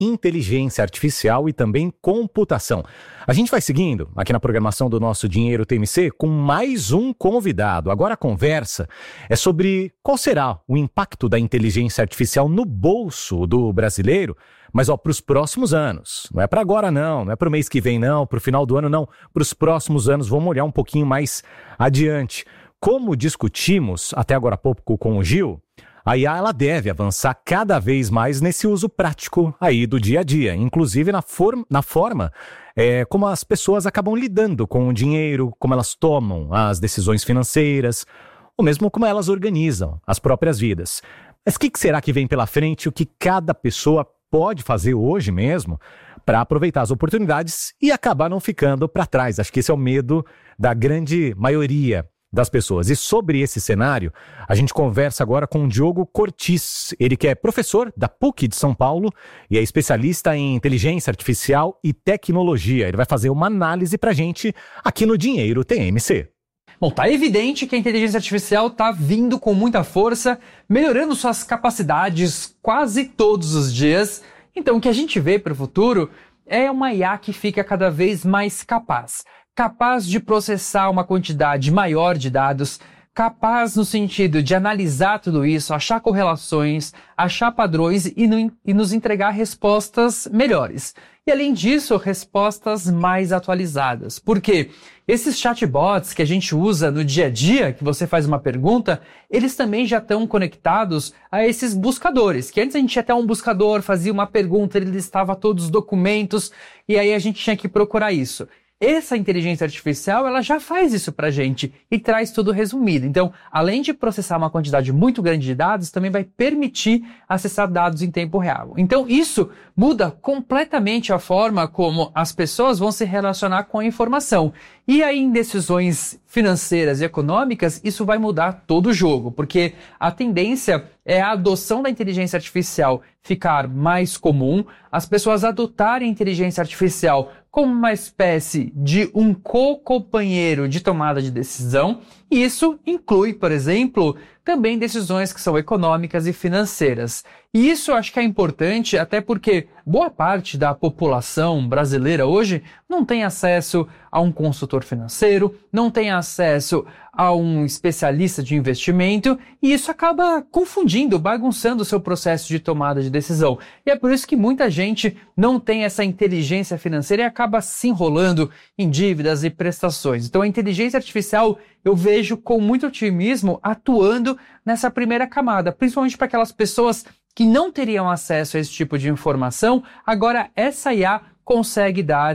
inteligência artificial e também computação. A gente vai seguindo aqui na programação do nosso Dinheiro TMC com mais um convidado. Agora a conversa é sobre qual será o impacto da inteligência artificial no bolso do brasileiro, mas para os próximos anos. Não é para agora não é para o mês que vem não, para o final do ano não, para os próximos anos. Vamos olhar um pouquinho mais adiante. Como discutimos até agora há pouco com o Gil, a IA ela deve avançar cada vez mais nesse uso prático aí do dia a dia, inclusive na forma como as pessoas acabam lidando com o dinheiro, como elas tomam as decisões financeiras, ou mesmo como elas organizam as próprias vidas. Mas o que será que vem pela frente, o que cada pessoa pode fazer hoje mesmo para aproveitar as oportunidades e acabar não ficando para trás? Acho que esse é o medo da grande maioria das pessoas. E sobre esse cenário, a gente conversa agora com o Diogo Cortis, ele que é professor da PUC de São Paulo e é especialista em inteligência artificial e tecnologia. Ele vai fazer uma análise pra gente aqui no Dinheiro TMC. Bom, tá evidente que a inteligência artificial tá vindo com muita força, melhorando suas capacidades quase todos os dias. Então, o que a gente vê para o futuro é uma IA que fica cada vez mais capaz de processar uma quantidade maior de dados, capaz no sentido de analisar tudo isso, achar correlações, achar padrões e nos entregar respostas melhores. E além disso, respostas mais atualizadas. Porque esses chatbots que a gente usa no dia a dia, que você faz uma pergunta, eles também já estão conectados a esses buscadores. Que antes a gente ia até um buscador, fazia uma pergunta, ele listava todos os documentos e aí a gente tinha que procurar isso. Essa inteligência artificial, ela já faz isso pra gente e traz tudo resumido. Então, além de processar uma quantidade muito grande de dados, também vai permitir acessar dados em tempo real. Então, isso muda completamente a forma como as pessoas vão se relacionar com a informação. E aí, em decisões financeiras e econômicas, isso vai mudar todo o jogo, porque a tendência é a adoção da inteligência artificial ficar mais comum, as pessoas adotarem a inteligência artificial como uma espécie de um co-companheiro de tomada de decisão, e isso inclui, por exemplo, também decisões que são econômicas e financeiras. E isso eu acho que é importante, até porque boa parte da população brasileira hoje não tem acesso a um consultor financeiro, não tem acesso a um especialista de investimento, e isso acaba confundindo, bagunçando o seu processo de tomada de decisão. E é por isso que muita gente não tem essa inteligência financeira e acaba se enrolando em dívidas e prestações. Então a inteligência artificial eu vejo com muito otimismo atuando nessa primeira camada, principalmente para aquelas pessoas que não teriam acesso a esse tipo de informação. Agora essa IA consegue dar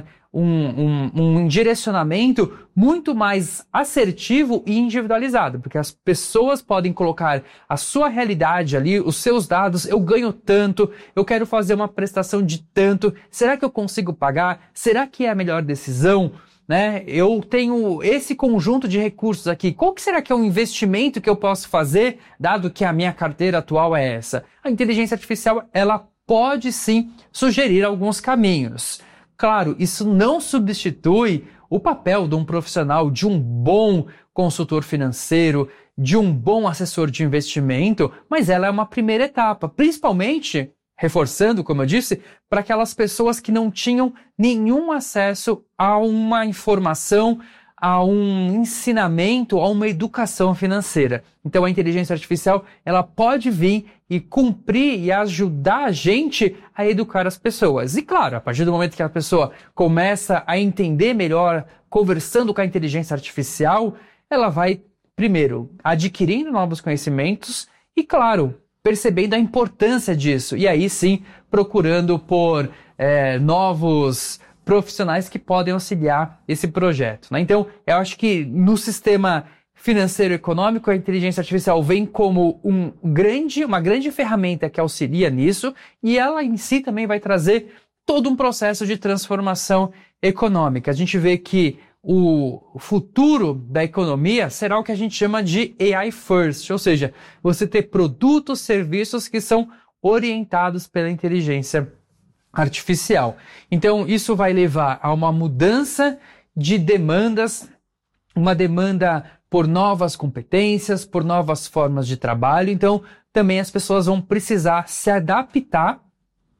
um direcionamento muito mais assertivo e individualizado, porque as pessoas podem colocar a sua realidade ali, os seus dados, eu ganho tanto, eu quero fazer uma prestação de tanto, será que eu consigo pagar? Será que é a melhor decisão? Né? Eu tenho esse conjunto de recursos aqui, qual que será que é o investimento que eu posso fazer, dado que a minha carteira atual é essa? A inteligência artificial, ela pode sim sugerir alguns caminhos. Claro, isso não substitui o papel de um profissional, de um bom consultor financeiro, de um bom assessor de investimento, mas ela é uma primeira etapa, principalmente, reforçando, como eu disse, para aquelas pessoas que não tinham nenhum acesso a uma informação, a um ensinamento, a uma educação financeira. Então a inteligência artificial, ela pode vir e cumprir e ajudar a gente a educar as pessoas. E claro, a partir do momento que a pessoa começa a entender melhor, conversando com a inteligência artificial, ela vai, primeiro, adquirindo novos conhecimentos e, claro, percebendo a importância disso. E aí sim, procurando por novos profissionais que podem auxiliar esse projeto, né? Então, eu acho que no sistema financeiro e econômico, a inteligência artificial vem como uma grande ferramenta que auxilia nisso, e ela em si também vai trazer todo um processo de transformação econômica. A gente vê que o futuro da economia será o que a gente chama de AI First, ou seja, você ter produtos, serviços que são orientados pela inteligência artificial. Então, isso vai levar a uma mudança de demandas, uma demanda por novas competências, por novas formas de trabalho. Então, também as pessoas vão precisar se adaptar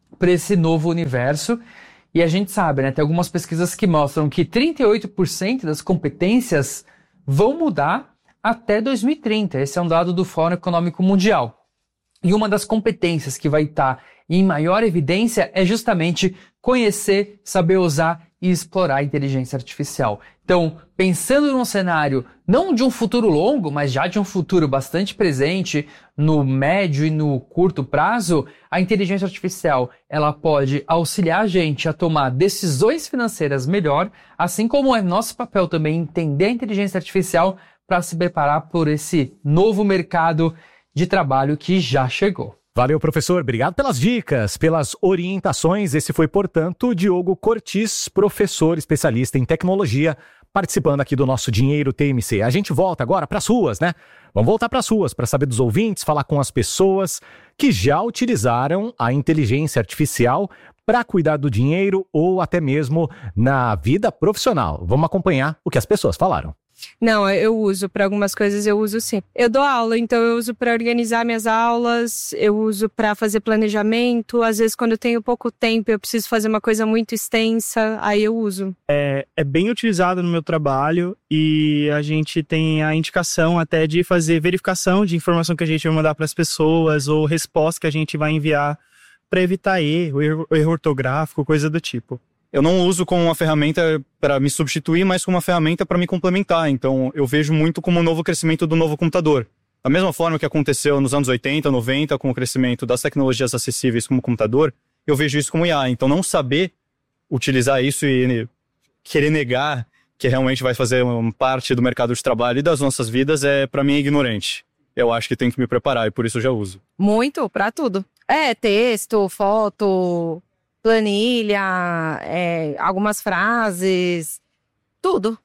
para esse novo universo. E a gente sabe, né, tem algumas pesquisas que mostram que 38% das competências vão mudar até 2030. Esse é um dado do Fórum Econômico Mundial. E uma das competências que vai estar em maior evidência é justamente conhecer, saber usar e explorar a inteligência artificial. Então, pensando num cenário não de um futuro longo, mas já de um futuro bastante presente, no médio e no curto prazo, a inteligência artificial ela pode auxiliar a gente a tomar decisões financeiras melhor, assim como é nosso papel também entender a inteligência artificial para se preparar por esse novo mercado de trabalho que já chegou. Valeu, professor. Obrigado pelas dicas, pelas orientações. Esse foi, portanto, Diogo Cortis, professor especialista em tecnologia, participando aqui do nosso Dinheiro TMC. A gente volta agora para as ruas, né? Vamos voltar para as ruas para saber dos ouvintes, falar com as pessoas que já utilizaram a inteligência artificial para cuidar do dinheiro ou até mesmo na vida profissional. Vamos acompanhar o que as pessoas falaram. Não, eu uso para algumas coisas, eu uso sim. Eu dou aula, então eu uso para organizar minhas aulas, eu uso para fazer planejamento. Às vezes, quando eu tenho pouco tempo, eu preciso fazer uma coisa muito extensa, aí eu uso. É bem utilizado no meu trabalho e a gente tem a indicação até de fazer verificação de informação que a gente vai mandar para as pessoas ou resposta que a gente vai enviar para evitar erro ortográfico, coisa do tipo. Eu não uso como uma ferramenta para me substituir, mas como uma ferramenta para me complementar. Então, eu vejo muito como um novo crescimento do novo computador. Da mesma forma que aconteceu nos anos 80, 90, com o crescimento das tecnologias acessíveis como computador, eu vejo isso como IA. Então, não saber utilizar isso e querer negar que realmente vai fazer uma parte do mercado de trabalho e das nossas vidas, para mim, ignorante. Eu acho que tem que me preparar e por isso eu já uso. Muito, para tudo. Texto, foto, planilha, algumas frases, tudo.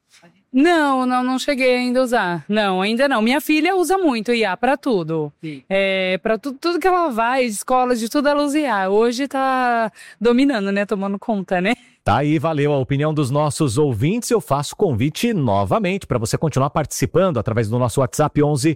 Não cheguei ainda a usar. Não, ainda não. Minha filha usa muito IA para tudo. Para tudo que ela vai, escolas, de tudo ela usa IA. Hoje tá dominando, né? Tomando conta, né? Tá aí, valeu a opinião dos nossos ouvintes. Eu faço convite novamente para você continuar participando através do nosso WhatsApp 11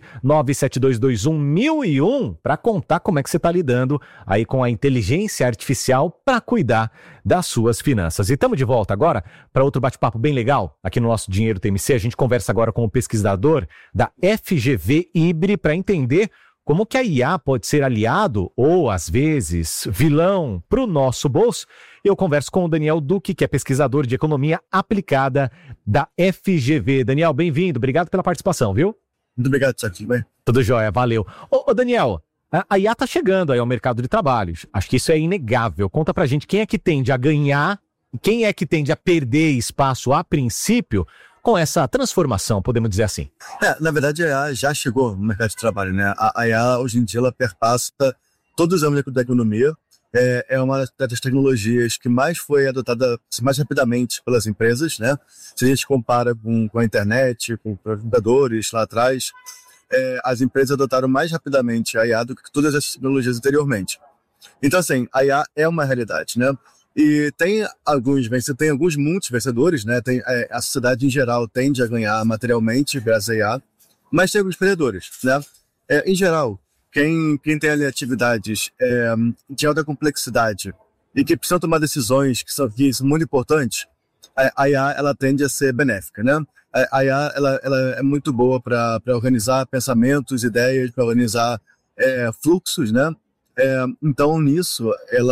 97221 1001 para contar como é que você está lidando aí com a inteligência artificial para cuidar das suas finanças. E estamos de volta agora para outro bate-papo bem legal aqui no nosso Dinheiro TMC. A gente conversa agora com o pesquisador da FGV IBRE para entender como que a IA pode ser aliado ou, às vezes, vilão para o nosso bolso. Eu converso com o Daniel Duque, que é pesquisador de economia aplicada da FGV. Daniel, bem-vindo. Obrigado pela participação, viu? Muito obrigado, Tiago. Tudo bem? Tudo jóia, valeu. Ô Daniel, a IA está chegando aí ao mercado de trabalho. Acho que isso é inegável. Conta pra gente quem é que tende a ganhar, quem é que tende a perder espaço a princípio com essa transformação, podemos dizer assim. Na verdade, a IA já chegou no mercado de trabalho, né? A IA, hoje em dia, ela perpassa todos os âmbitos da economia. É uma das tecnologias que mais foi adotada mais rapidamente pelas empresas, né? Se a gente compara com a internet, com os computadores lá atrás, as empresas adotaram mais rapidamente a IA do que todas as tecnologias anteriormente. Então, assim, a IA é uma realidade, né? E tem alguns muitos vencedores, né? A sociedade em geral tende a ganhar materialmente graças a IA, mas tem alguns perdedores, né? Em geral, quem tem ali atividades de alta complexidade e que precisam tomar decisões que são muito importantes, a IA ela tende a ser benéfica, né? A IA ela é muito boa para organizar pensamentos, ideias, para organizar fluxos, né? Então, nisso,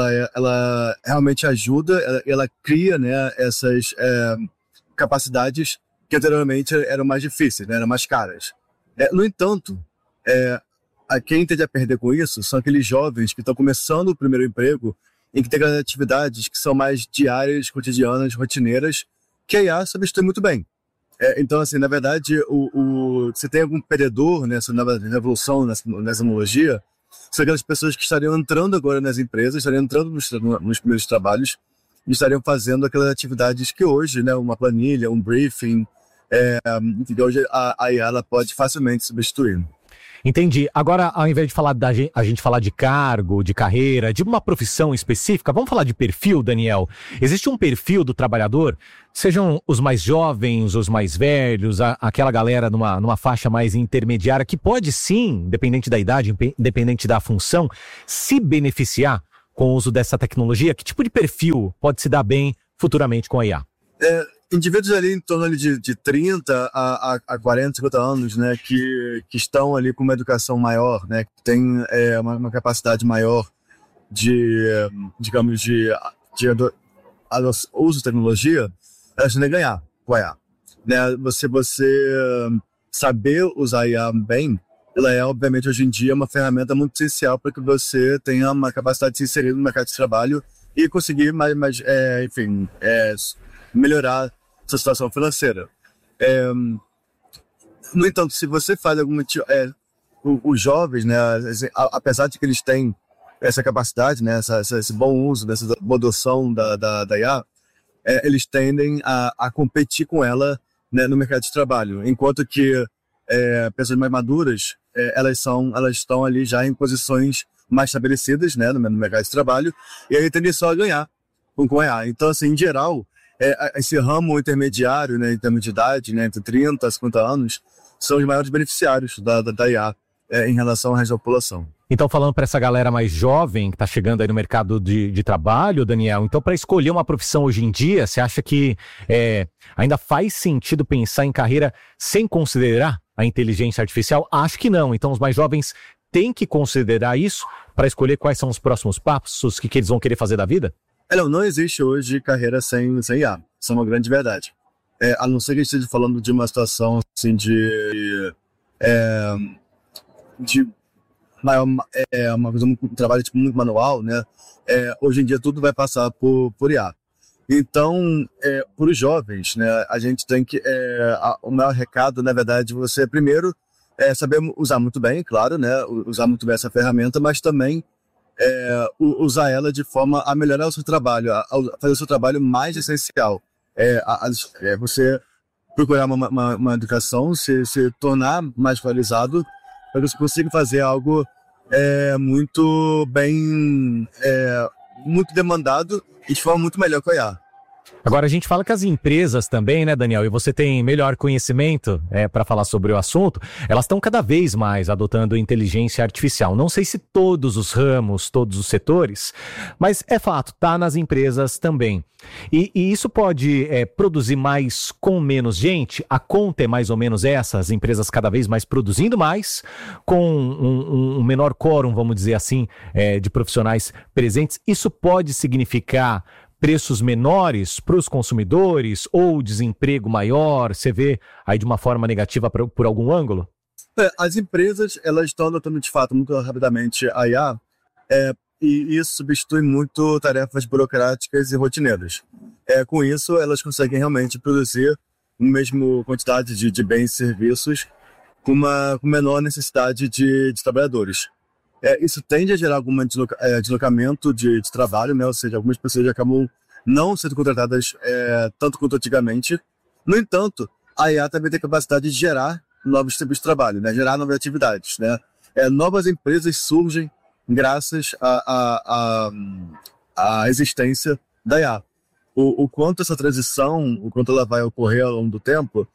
ela realmente ajuda, ela cria, né, essas capacidades que anteriormente eram mais difíceis, né, eram mais caras. No entanto, quem tende a perder com isso são aqueles jovens que estão começando o primeiro emprego e que têm atividades que são mais diárias, cotidianas, rotineiras, que a IA substitui muito bem. Então, assim, na verdade, se tem algum perdedor nessa nova revolução, nessa tecnologia, são aquelas pessoas que estariam entrando agora nas empresas, estariam entrando nos primeiros trabalhos e estariam fazendo aquelas atividades que hoje, né, uma planilha, um briefing, que hoje a IA ela pode facilmente substituir. Entendi. Agora, ao invés de a gente falar de cargo, de carreira, de uma profissão específica, vamos falar de perfil, Daniel? Existe um perfil do trabalhador, sejam os mais jovens, os mais velhos, aquela galera numa faixa mais intermediária, que pode sim, independente da idade, independente da função, se beneficiar com o uso dessa tecnologia? Que tipo de perfil pode se dar bem futuramente com a IA? Indivíduos ali em torno ali de 30 a 40, 50 anos, né, que estão ali com uma educação maior, né, que tem uma capacidade maior de uso de tecnologia, elas tendem a ganhar com a IA. Né, você saber usar a IA bem, ela é, obviamente, hoje em dia, uma ferramenta muito essencial para que você tenha uma capacidade de se inserir no mercado de trabalho e conseguir melhorar sua situação financeira. No entanto, se você faz algum tipo... os jovens, né, apesar de que eles têm essa capacidade, né, esse bom uso, essa boa adoção da IA, eles tendem a competir com ela, né, no mercado de trabalho, enquanto que pessoas mais maduras, elas estão ali já em posições mais estabelecidas, né, no mercado de trabalho, e aí tendem só a ganhar com a IA. Então, assim, em geral, esse ramo intermediário, né, em termos de idade, né, entre 30 a 50 anos, são os maiores beneficiários da IA em relação ao resto da população. Então, falando para essa galera mais jovem que está chegando aí no mercado de trabalho, Daniel, então para escolher uma profissão hoje em dia, você acha que ainda faz sentido pensar em carreira sem considerar a inteligência artificial? Acho que não. Então, os mais jovens têm que considerar isso para escolher quais são os próximos passos, o que eles vão querer fazer da vida? Não existe hoje carreira sem IA. Isso é uma grande verdade. A não ser que a gente esteja falando de uma situação assim, um trabalho tipo, muito manual, né? Hoje em dia tudo vai passar por IA. Então, para os jovens, né, a gente tem que... o maior recado, na verdade, você primeiro saber usar muito bem, claro, né? Usar muito bem essa ferramenta, mas também usar ela de forma a melhorar o seu trabalho, a fazer o seu trabalho mais essencial. Você procurar uma educação, se tornar mais qualificado, para que você consiga fazer algo muito bem, muito demandado e de forma muito melhor que a IA. Agora, a gente fala que as empresas também, né, Daniel, e você tem melhor conhecimento para falar sobre o assunto, elas estão cada vez mais adotando inteligência artificial. Não sei se todos os ramos, todos os setores, mas é fato, está nas empresas também. E isso pode produzir mais com menos gente? A conta é mais ou menos essa, as empresas cada vez mais produzindo mais, com um menor quórum, vamos dizer assim, de profissionais presentes. Isso pode significar preços menores para os consumidores ou desemprego maior? Você vê aí de uma forma negativa por algum ângulo? As empresas elas estão adotando de fato muito rapidamente a IA e isso substitui muito tarefas burocráticas e rotineiras. Com isso, elas conseguem realmente produzir a mesma quantidade de bens e serviços com menor necessidade de trabalhadores. Isso tende a gerar algum deslocamento de trabalho, né? Ou seja, algumas pessoas acabam não sendo contratadas tanto quanto antigamente. No entanto, a IA também tem a capacidade de gerar novos tipos de trabalho, né? Gerar novas atividades, né? Novas empresas surgem graças à existência da IA. O quanto essa transição, o quanto ela vai ocorrer ao longo do tempo,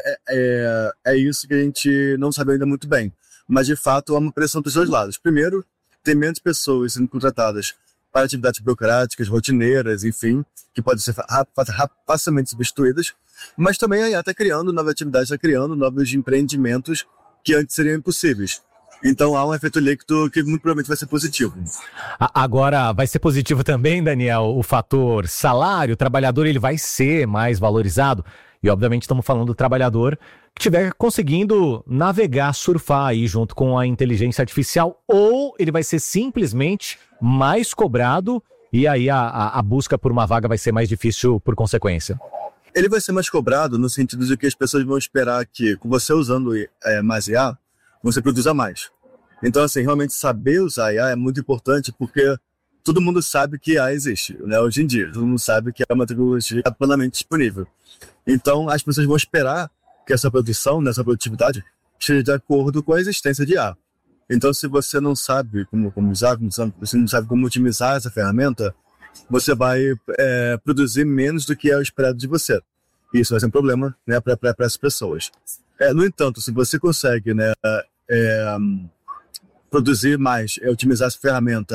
é isso que a gente não sabe ainda muito bem. Mas, de fato, há uma pressão dos dois lados. Primeiro, tem menos pessoas sendo contratadas para atividades burocráticas, rotineiras, enfim, que podem ser facilmente substituídas. Mas também a IA está criando novas atividades, está criando novos empreendimentos que antes seriam impossíveis. Então, há um efeito líquido que muito provavelmente vai ser positivo. Agora, vai ser positivo também, Daniel, o fator salário. O trabalhador ele vai ser mais valorizado. E, obviamente, estamos falando do trabalhador que estiver conseguindo navegar, surfar aí junto com a inteligência artificial, ou ele vai ser simplesmente mais cobrado e aí a busca por uma vaga vai ser mais difícil por consequência. Ele vai ser mais cobrado no sentido de que as pessoas vão esperar que, com você usando mais IA, você produza mais. Então, assim, realmente saber usar IA é muito importante porque todo mundo sabe que IA existe, né? Hoje em dia, todo mundo sabe que é uma tecnologia plenamente disponível. Então, as pessoas vão esperar que essa produção, essa produtividade, esteja de acordo com a existência de IA. Então, se você não sabe como usar, você não sabe como otimizar essa ferramenta, você vai produzir menos do que é o esperado de você. Isso vai ser um problema, né, para essas pessoas. No entanto, se você consegue, né, produzir mais, otimizar essa ferramenta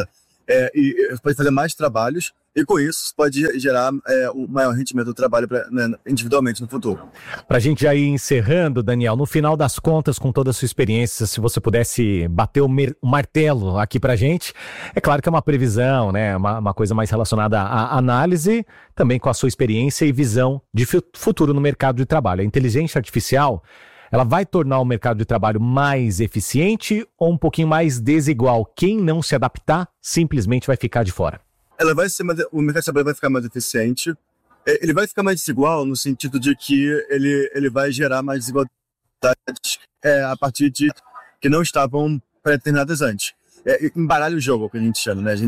e pode fazer mais trabalhos, e com isso pode gerar o maior rendimento do trabalho individualmente no futuro. Para a gente já ir encerrando, Daniel, no final das contas, com toda a sua experiência, se você pudesse bater o martelo aqui para a gente, é claro que é uma previsão, né? Uma coisa mais relacionada à análise, também com a sua experiência e visão de futuro no mercado de trabalho. A inteligência artificial, ela vai tornar o mercado de trabalho mais eficiente ou um pouquinho mais desigual? Quem não se adaptar simplesmente vai ficar de fora. O mercado de trabalho vai ficar mais eficiente. Ele vai ficar mais desigual no sentido de que ele vai gerar mais desigualdades a partir de que não estavam pré-determinadas antes. Embaralha o jogo, que a gente chama, né?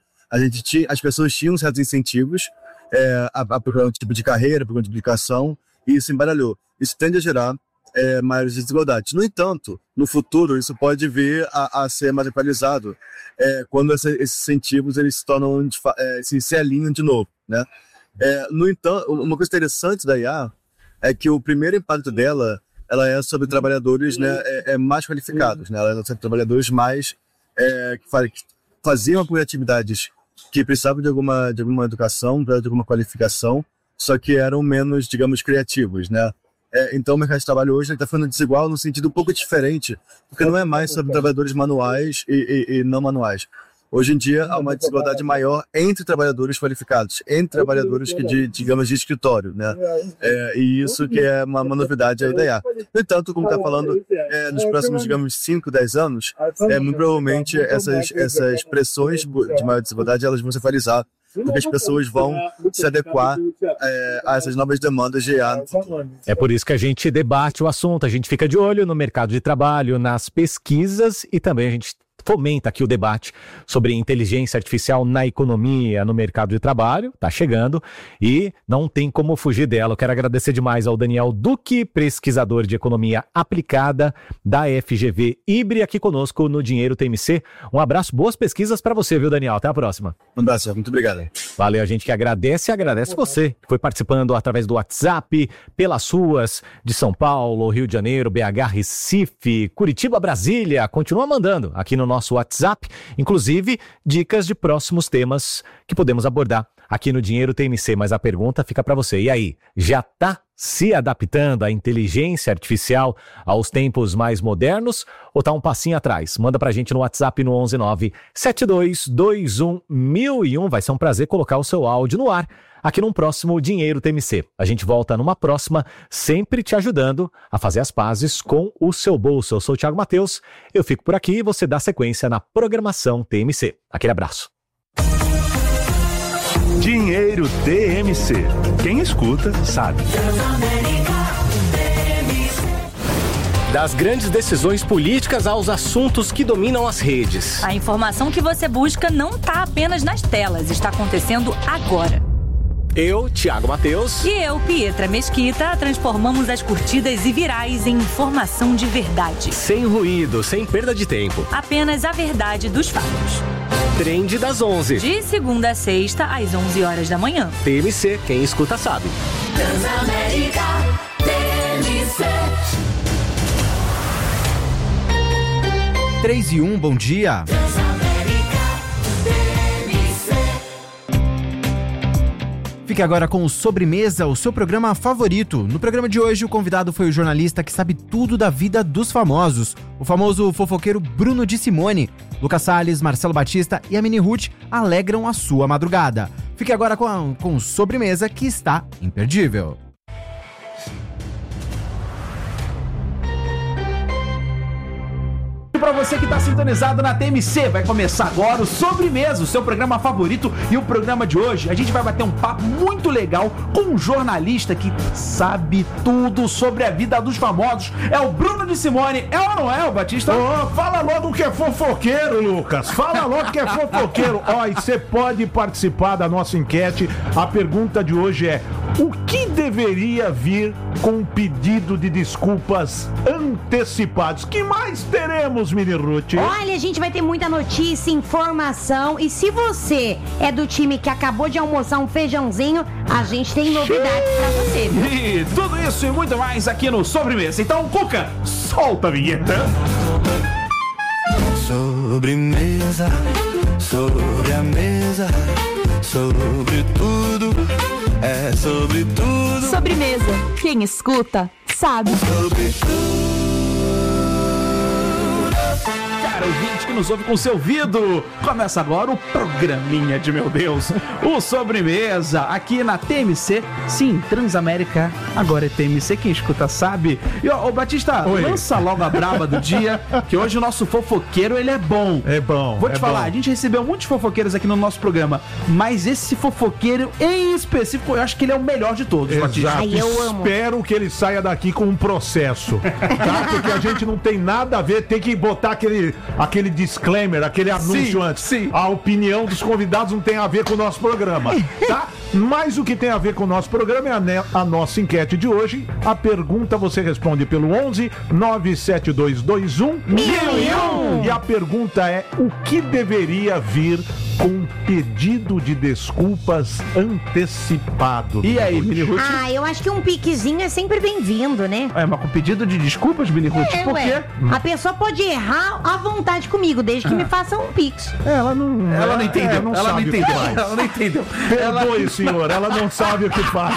As pessoas tinham certos incentivos a procurar um tipo de carreira, procurar uma publicação, e isso embaralhou. Isso tende a gerar maiores desigualdades. No entanto, no futuro, isso pode vir a ser mais equalizado quando esses incentivos eles se tornam, se alinham de novo, né? No entanto, uma coisa interessante da IA é que o primeiro impacto dela ela é sobre trabalhadores, né, mais qualificados, né? Ela é sobre trabalhadores mais que faziam atividades que precisavam de alguma educação, de alguma qualificação, só que eram menos, digamos, criativos, né? Então o mercado de trabalho hoje está ficando desigual no sentido um pouco diferente, porque não é mais sobre trabalhadores manuais e não manuais. Hoje em dia há uma desigualdade maior entre trabalhadores qualificados, entre trabalhadores digamos, de escritório, né? E isso que é uma novidade aí da IA. No entanto, como está falando, nos próximos, digamos, 5, 10 anos, muito provavelmente essas pressões de maior desigualdade elas vão se equalizar, porque as pessoas vão se adequar a essas novas demandas de IA. É por isso que a gente debate o assunto, a gente fica de olho no mercado de trabalho, nas pesquisas e também a gente fomenta aqui o debate sobre inteligência artificial na economia, no mercado de trabalho, tá chegando e não tem como fugir dela. Eu quero agradecer demais ao Daniel Duque, pesquisador de economia aplicada da FGV Híbrida, aqui conosco no Dinheiro TMC. Um abraço, boas pesquisas para você, viu, Daniel? Até a próxima. Um abraço, muito obrigado. Valeu, a gente que agradece e agradece você, que foi participando através do WhatsApp, pelas ruas de São Paulo, Rio de Janeiro, BH, Recife, Curitiba, Brasília. Continua mandando aqui no nosso WhatsApp, inclusive dicas de próximos temas que podemos abordar aqui no Dinheiro TMC, mas a pergunta fica para você. E aí, já está se adaptando à inteligência artificial aos tempos mais modernos ou está um passinho atrás? Manda pra gente no WhatsApp no 11972211001. Vai ser um prazer colocar o seu áudio no ar aqui num próximo Dinheiro TMC. A gente volta numa próxima, sempre te ajudando a fazer as pazes com o seu bolso. Eu sou o Thiago Matheus, eu fico por aqui e você dá sequência na programação TMC. Aquele abraço. Dinheiro TMC. Quem escuta, sabe. Das grandes decisões políticas aos assuntos que dominam as redes. A informação que você busca não está apenas nas telas, está acontecendo agora. Eu, Thiago Matheus. E eu, Pietra Mesquita, transformamos as curtidas e virais em informação de verdade. Sem ruído, sem perda de tempo. Apenas a verdade dos fatos. Trend das 11. De segunda a sexta, às 11 horas da manhã. TMC, quem escuta sabe. Transamérica, TMC. 3-1, bom dia. Fique agora com o Sobremesa, o seu programa favorito. No programa de hoje, o convidado foi o jornalista que sabe tudo da vida dos famosos. O famoso fofoqueiro Bruno de Simone. Lucas Salles, Marcelo Batista e a Mini Ruth alegram a sua madrugada. Fique agora com Sobremesa, que está imperdível. Para você que está sintonizado na TMC, vai começar agora o Sobremesa, o seu programa favorito. E o programa de hoje, a gente vai bater um papo muito legal com um jornalista que sabe tudo sobre a vida dos famosos. É o Bruno de Simone. É ou não é, o Batista? Fala logo que é fofoqueiro, Lucas. Fala logo que é fofoqueiro. E você pode participar da nossa enquete. A pergunta de hoje é: o que deveria vir com pedido de desculpas antecipados? Que mais teremos, Mini Ruth? Olha, a gente vai ter muita notícia, informação. E se você é do time que acabou de almoçar um feijãozinho, a gente tem novidades pra você, viu? E tudo isso e muito mais aqui no Sobremesa. Então, Cuca, solta a vinheta. Sobremesa. sobre a mesa, sobre tudo, é sobre tudo. Sobremesa, quem escuta, sabe. Sobre Cara, ouvinte que nos ouve com seu ouvido, começa agora o programinha de meu Deus, o Sobremesa, aqui na TMC, sim, Transamérica, agora é TMC, quem escuta sabe. E ô Batista, lança logo a braba do dia, que hoje o nosso fofoqueiro, ele é bom. É bom. Vou te falar, bom. a gente recebeu muitos fofoqueiros aqui no nosso programa, mas esse fofoqueiro em específico, eu acho que ele é o melhor de todos, Batista. Exato. Espero que ele saia daqui com um processo, tá? Porque a gente não tem nada a ver, tem que botar aquele disclaimer, aquele anúncio antes. Sim. A opinião dos convidados não tem a ver com o nosso programa, tá? Mas o que tem a ver com o nosso programa é a nossa enquete de hoje. A pergunta você responde pelo 11 97221 1001. E a pergunta é: o que deveria vir com pedido de desculpas antecipado? E aí, Mini Ruth? Ah, eu acho que um piquezinho é sempre bem-vindo, né? É, mas com pedido de desculpas, Mini Ruth? Por quê? A pessoa pode errar à vontade comigo, desde que me faça um pix. Ela não entendeu. Ela não Ela não sabe o que entendeu. faz. Ela não entendeu. Perdoe, senhor, ela não sabe o que faz.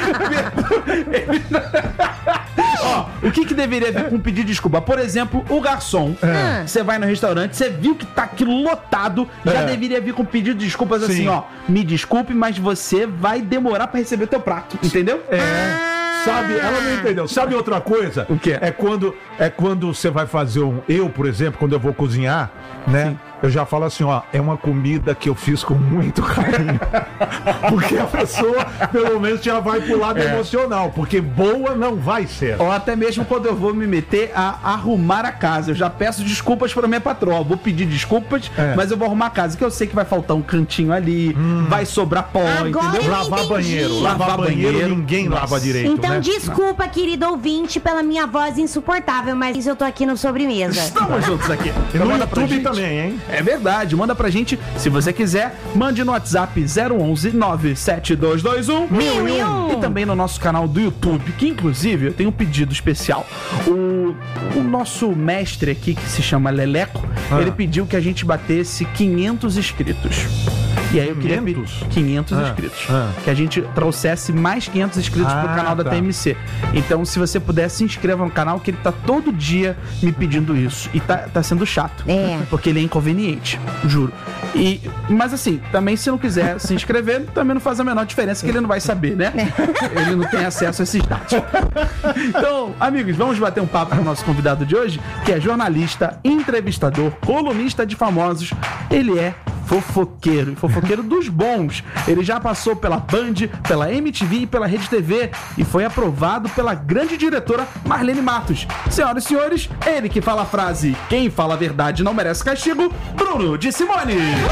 Ó, o que deveria vir com pedido de desculpa? Por exemplo, o garçom. Você vai no restaurante, você viu que tá aquilo lotado, já deveria vir com pedido de desculpas assim, ó. Me desculpe, mas você vai demorar pra receber teu prato, entendeu? Sabe, ela não entendeu. Sabe outra coisa? O quê? É quando você vai fazer eu, por exemplo, quando eu vou cozinhar, né? Sim. Eu já falo assim, ó, é uma comida que eu fiz com muito carinho. Porque a pessoa, pelo menos, já vai pro lado emocional. Porque boa não vai ser. Ou até mesmo quando eu vou me meter a arrumar a casa. Eu já peço desculpas pra minha patroa. Vou pedir desculpas, mas eu vou arrumar a casa. Que eu sei que vai faltar um cantinho ali, vai sobrar pó, entendeu? Lavar banheiro. Lavar banheiro, ninguém lava direito, então, né? desculpa, querido ouvinte, pela minha voz insuportável, mas eu tô aqui no Sobremesa. Estamos juntos aqui. E no YouTube também, hein? É verdade, manda pra gente, se você quiser, mande no WhatsApp 011 97221 1001 e também no nosso canal do YouTube, que inclusive eu tenho um pedido especial. O nosso mestre aqui, que se chama Leleco, ele pediu que a gente batesse 500 inscritos. E aí eu queria 500 inscritos. Que a gente trouxesse mais 500 inscritos pro canal da TMC. Então, se você puder, se inscreva no canal, que ele tá todo dia me pedindo isso. E tá sendo chato. Porque ele é inconveniente, juro. Mas assim, também se não quiser se inscrever, também não faz a menor diferença, que ele não vai saber, né? Ele não tem acesso a esses dados. Então, amigos, vamos bater um papo com o nosso convidado de hoje, que é jornalista, entrevistador, colunista de famosos. Ele é fofoqueiro, e fofoqueiro dos bons. Ele já passou pela Band, pela MTV e pela Rede TV e foi aprovado pela grande diretora Marlene Matos. Senhoras e senhores, ele que fala a frase: quem fala a verdade não merece castigo, Bruno de Simone.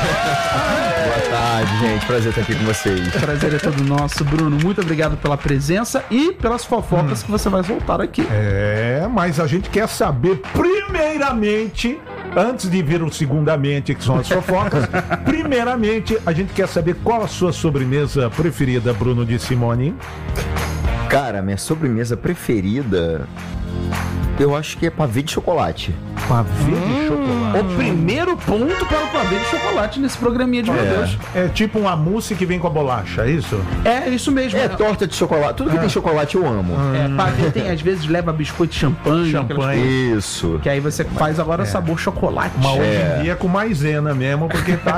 Boa tarde, gente. Prazer estar aqui com vocês. Prazer é todo nosso, Bruno. Muito obrigado pela presença e pelas fofocas que você vai soltar aqui. Mas a gente quer saber, primeiramente, antes de vir o segundamente, que são as fofocas, primeiramente, a gente quer saber qual a sua sobremesa preferida, Bruno de Simone. Cara, minha sobremesa preferida, eu acho que é pavê de chocolate. Pavê de chocolate. O primeiro ponto para o pavê de chocolate nesse programinha de meu Deus. É tipo uma mousse que vem com a bolacha, é isso? É isso mesmo. É torta de chocolate. Tudo que tem chocolate eu amo. Pavê tem, às vezes, leva biscoito de champanhe. Isso. Que aí você faz agora sabor chocolate. Mas hoje em dia é com maisena mesmo, porque tá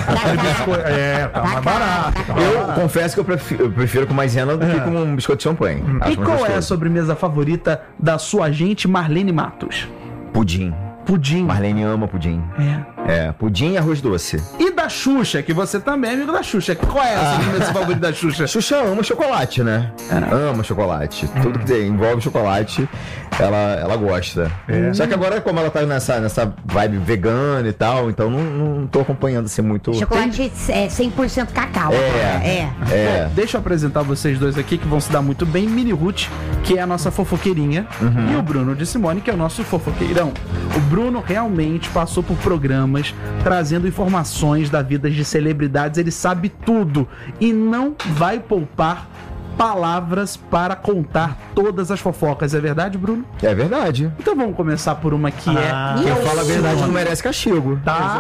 mais barato. Eu confesso que eu prefiro com maisena do que com um biscoito de champanhe. E qual é a sobremesa favorita da sua agente Marlene Matos? Pudim. Pudim. Marlene ama pudim. Pudim e arroz doce. E da Xuxa, que você também é amigo da Xuxa. Qual é a sobremesa favorita da Xuxa? Xuxa ama chocolate, né? Ama chocolate. Tudo que envolve chocolate, ela gosta. Só que agora, como ela tá nessa vibe vegana e tal, então não tô acompanhando assim muito. Chocolate é 100% cacau. Bom, deixa eu apresentar vocês dois aqui, que vão se dar muito bem. Mini Ruth, que é a nossa fofoqueirinha, e o Bruno de Simone, que é o nosso fofoqueirão. O Bruno realmente passou por programas trazendo informações da vida de celebridades. Ele sabe tudo e não vai poupar palavras para contar todas as fofocas. É verdade, Bruno? É verdade. Então vamos começar por uma que quem fala a verdade não merece castigo. Tá.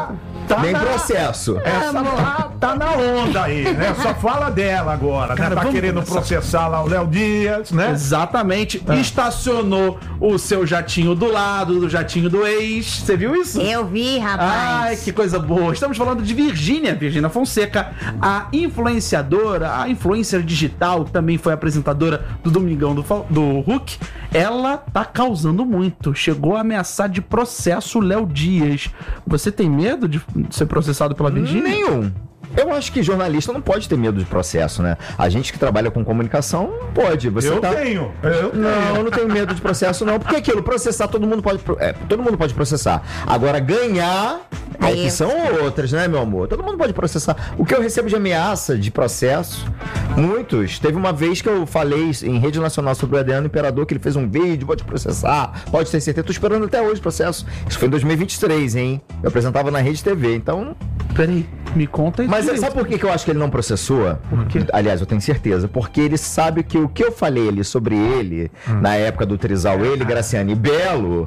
Nem processo. Essa tá na onda aí, né? Só fala dela agora, Cara, né? Tá vamos querendo começar. processar lá o Léo Dias, né? Exatamente. Estacionou o seu jatinho do lado do jatinho do ex. Você viu isso? Eu vi, rapaz. Ai, que coisa boa. Estamos falando de Virgínia Fonseca, a influenciadora, a influencer digital, também foi apresentadora do Domingão do Hulk. Ela tá causando muito. Chegou a ameaçar de processo o Léo Dias. Você tem medo de ser processado pela Virgínia? Nenhum. Eu acho que jornalista não pode ter medo de processo, né? A gente que trabalha com comunicação pode. Você Eu tenho. Não, eu não tenho medo de processo, não. Porque aquilo, processar, todo mundo pode processar. Agora, ganhar, que são outras, né, meu amor? Todo mundo pode processar. O que eu recebo de ameaça, de processo, muitos. Teve uma vez que eu falei em rede nacional sobre o Adriano Imperador, que ele fez um vídeo, pode processar, pode ter certeza. Tô esperando até hoje o processo. Isso foi em 2023, hein? Eu apresentava na Rede TV, então... Peraí, me conta isso. Mas sabe por que eu acho que ele não processou? Por quê? Aliás, eu tenho certeza. Porque ele sabe que o que eu falei ali sobre ele, na época do trisal, ele, Graciane e Belo...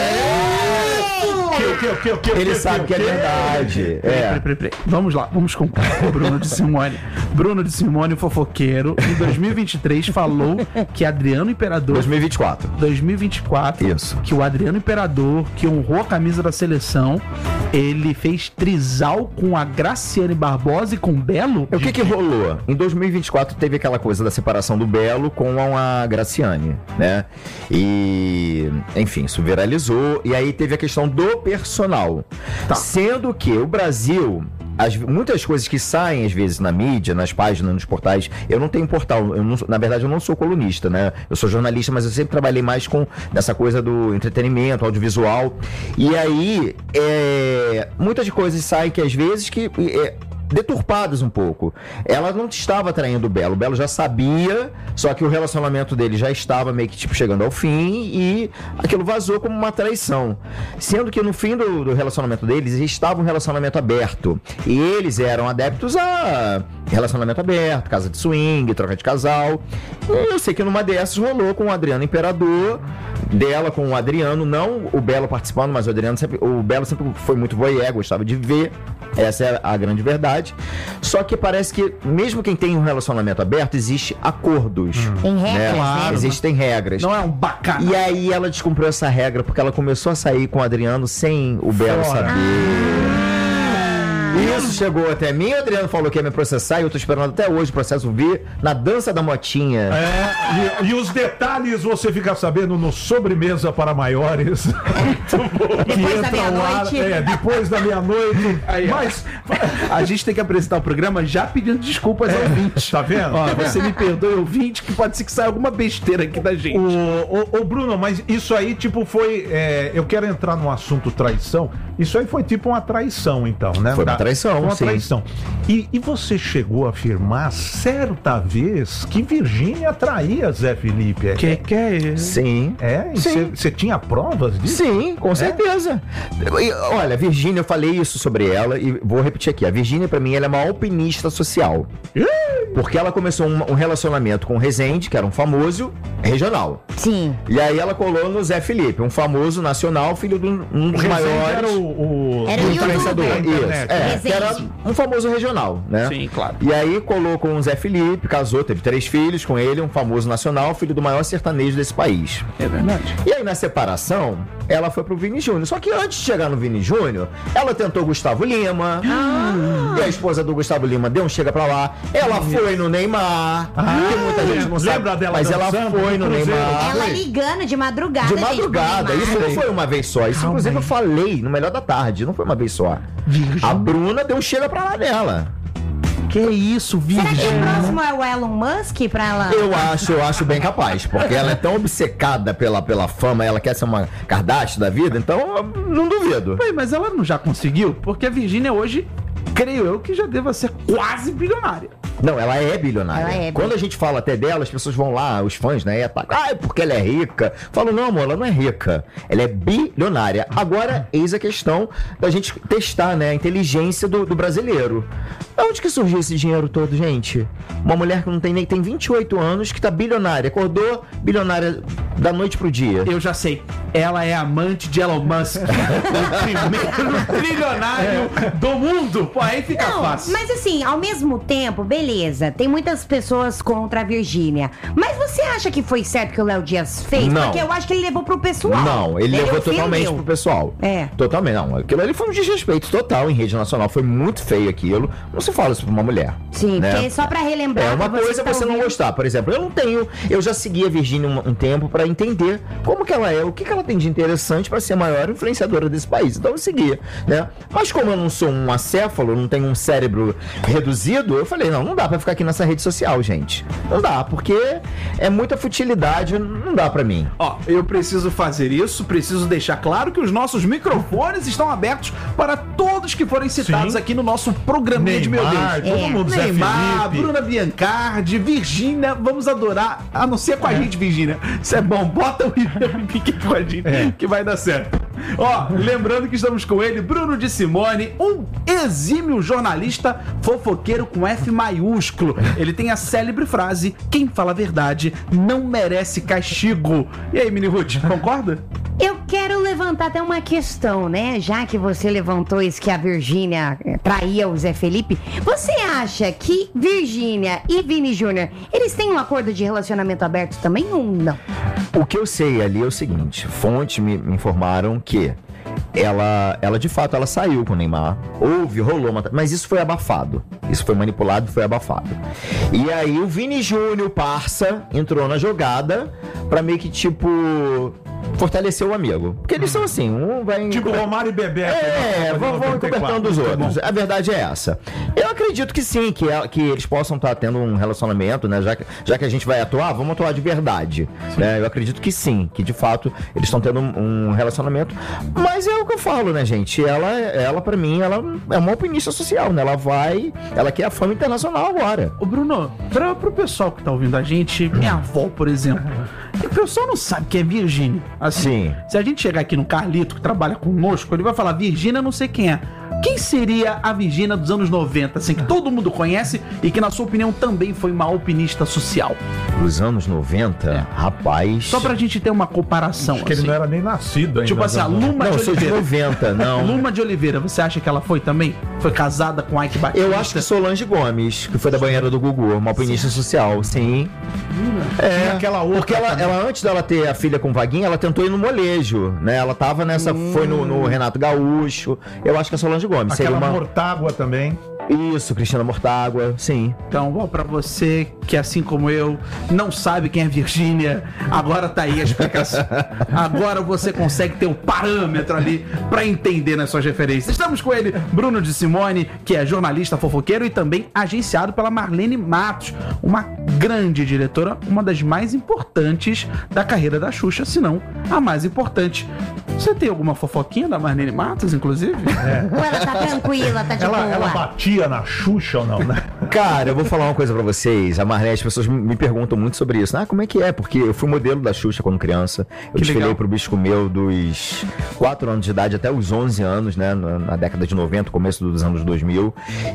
Ele sabe que é verdade. Peraí. Vamos lá, vamos com o Bruno de Simone. Bruno de Simone, o fofoqueiro, em 2023 falou que Adriano Imperador... 2024. Isso. Que o Adriano Imperador, que honrou a camisa da seleção, ele fez trisal com a Graciane Barbosa e com o Belo? O que rolou? Em 2024 teve aquela coisa da separação do Belo com a Graciane, né? E, enfim, isso viralizou. E aí teve a questão do personal. Sendo que o Brasil... muitas coisas que saem às vezes na mídia, nas páginas, nos portais, eu não tenho portal, na verdade eu não sou colunista, né? Eu sou jornalista, mas eu sempre trabalhei mais com essa coisa do entretenimento, audiovisual. E aí, muitas coisas saem que às vezes deturpadas um pouco. Ela não estava traindo o Belo já sabia, só que o relacionamento dele já estava meio que chegando ao fim e aquilo vazou como uma traição. Sendo que no fim do relacionamento deles estava um relacionamento aberto e eles eram adeptos a relacionamento aberto, casa de swing, troca de casal. E eu sei que numa dessas rolou com o Adriano Imperador, dela com o Adriano, não o Belo participando, mas o Belo sempre foi muito voyeur, gostava de ver. Essa é a grande verdade. Só que parece que, mesmo quem tem um relacionamento aberto, existe acordos. Tem regras, Claro. Existem regras. Não é um bacana. E aí ela descumpriu essa regra porque ela começou a sair com o Adriano sem o Belo saber. Isso chegou até mim, o Adriano falou que ia me processar e eu tô esperando até hoje o processo vir na dança da motinha. E os detalhes você fica sabendo no Sobremesa para Maiores. Depois da meia-noite. Depois da meia-noite. Mas a gente tem que apresentar o programa já pedindo desculpas ao ouvinte. Tá vendo? Ó, você me perdoe, ouvinte, que pode ser que saia alguma besteira aqui da gente. Ô Bruno, mas isso aí foi... eu quero entrar no assunto traição. Isso aí foi tipo uma traição, então, né? Foi uma traição, Foi uma sim. traição. E você chegou a afirmar certa vez que Virgínia traía Zé Felipe. Que é isso? Sim. Você tinha provas disso? Sim, com certeza. E, olha, Virgínia, eu falei isso sobre ela e vou repetir aqui. A Virgínia, pra mim, ela é uma alpinista social. Porque ela começou um relacionamento com o Rezende, que era um famoso regional. Sim. E aí ela colou no Zé Felipe, um famoso nacional, filho de um dos maiores... Era o influenciador. da internet. Isso. Que era um famoso regional, né? Sim, claro. E aí colou com o Zé Felipe, casou, teve 3 filhos com ele, um famoso nacional, filho do maior sertanejo desse país. É verdade. E aí na separação, ela foi pro Vini Júnior. Só que antes de chegar no Vini Júnior, ela tentou Gustavo Lima. E a esposa do Gustavo Lima deu um chega pra lá. Ela foi no Neymar. Que muita gente não sabe. Lembra dela mas ela dançando foi no no Cruzeiro? Neymar. Ela ligando de madrugada. De madrugada, gente, pro isso Neymar. não foi uma vez só. Isso, inclusive, eu falei no Melhor da Tarde. Não foi uma vez só. A Bruna deu um chega pra lá dela. Que isso, Será que o Virgínia? próximo é o Elon Musk pra ela? Eu acho bem capaz, porque ela é tão obcecada pela fama, ela quer ser uma Kardashian da vida, então eu não duvido. Ué, mas ela não já conseguiu? Porque a Virgínia hoje, creio eu, que já deva ser quase bilionária. Não, ela é bilionária. Ela é Quando a gente fala até dela, as pessoas vão lá, os fãs, né? Porque ela é rica. Falo, não, amor, ela não é rica. Ela é bilionária. Agora, eis a questão da gente testar, né? A inteligência do brasileiro. Onde que surgiu esse dinheiro todo, gente? Uma mulher que não tem nem tem 28 anos, que tá bilionária, acordou bilionária da noite pro dia. Eu já sei. Ela é amante de Elon Musk, o primeiro trilionário do mundo. Pô, aí fica fácil. Mas assim, ao mesmo tempo, beleza, tem muitas pessoas contra a Virgínia. Mas você acha que foi certo que o Léo Dias fez? Não. Porque eu acho que ele levou pro pessoal. Não, ele levou ofendeu. totalmente pro pessoal. Totalmente, não. Aquilo ali foi um desrespeito total em rede nacional. Foi muito feio aquilo. Não se fala isso pra uma mulher. Sim, né? porque só pra relembrar. É uma coisa você não gostar. Por exemplo, eu já segui a Virgínia um tempo pra entender como que ela é, o que ela tem de interessante pra ser a maior influenciadora desse país. Então eu seguia, né? Mas como eu não sou um acéfalo, não tenho um cérebro reduzido, eu falei, não dá pra ficar aqui nessa rede social, gente. Não dá, porque é muita futilidade, não dá pra mim. Ó, eu preciso fazer isso, preciso deixar claro que os nossos microfones estão abertos para todos que forem citados aqui no nosso programinha de Meu Deus. Todo mundo, Zé Neymar, Felipe. Bruna Biancardi, Virgínia, vamos adorar, a não ser com a gente, Virgínia. Isso é bom, bota o Pique com a gente, que vai dar certo. Ó, lembrando que estamos com ele, Bruno de Simone, um exímio jornalista fofoqueiro com F maiúsculo. Ele tem a célebre frase: quem fala a verdade não merece castigo. E aí, Mini Ruth, concorda? Eu quero levantar até uma questão, né? Já que você levantou isso que a Virgínia traía o Zé Felipe, você acha que Virgínia e Vini Júnior, eles têm um acordo de relacionamento aberto também ou não? O que eu sei ali é o seguinte, fontes me informaram que ela de fato, ela saiu com o Neymar, rolou uma... Mas isso foi abafado. Isso foi manipulado e foi abafado. E aí o Vini Júnior, parça, entrou na jogada pra meio que, tipo, fortalecer o amigo. Porque eles são assim, um vai... Tipo Romário e Bebeto. Vão cobertando os outros. A verdade é essa. Eu acredito que sim, que eles possam estar tendo um relacionamento, né? Já que a gente vai atuar, vamos atuar de verdade. Né? Eu acredito que sim, que de fato eles estão tendo um relacionamento. Mas é o que eu falo, né, gente? Ela pra mim, ela é uma alpinista social, né? Ela quer a fama internacional agora. Ô Bruno, pro pessoal que tá ouvindo a gente, minha avó, por exemplo, o pessoal não sabe que é Virgínia. Assim, se a gente chegar aqui no Carlito, que trabalha conosco, ele vai falar Virgínia, não sei quem é. Quem seria a Virgínia dos anos 90, assim, que todo mundo conhece e que, na sua opinião, também foi uma alpinista social? Dos anos 90? Rapaz... Só pra gente ter uma comparação, Acho que ele não era nem nascido ainda. Tipo assim, a Luma de Oliveira. Não, eu sou de 90, não. Luma de Oliveira, você acha que ela foi também? Foi casada com Ike Batista? Eu acho que Solange Gomes, que foi da banheira do Gugu, uma alpinista social, sim. Tinha aquela outra porque ela, antes dela ter a filha com Vaguinha, ela tentou ir no molejo, né? Ela tava nessa, foi no Renato Gaúcho. Eu acho que a Solange Gomes aquela seria uma... Mortágua também. Isso, Cristina Mortágua, sim. Então, ó, pra você que, assim como eu, não sabe quem é Virgínia, agora tá aí a explicação. Agora você consegue ter um parâmetro ali pra entender nas suas referências. Estamos com ele, Bruno de Simone, que é jornalista fofoqueiro e também agenciado pela Marlene Matos, uma grande diretora, uma das mais importantes da carreira da Xuxa, se não a mais importante. Você tem alguma fofoquinha da Marlene Matos, inclusive? Ou ela tá tranquila, tá de boa? Ela batia na Xuxa ou não, né? Cara, eu vou falar uma coisa pra vocês. A Marlene, as pessoas me perguntam muito sobre isso. Como é que é? Porque eu fui modelo da Xuxa quando criança. Eu desfilei pro Bicho Comeu dos 4 anos de idade até os 11 anos, né? Na década de 90, começo dos anos 2000.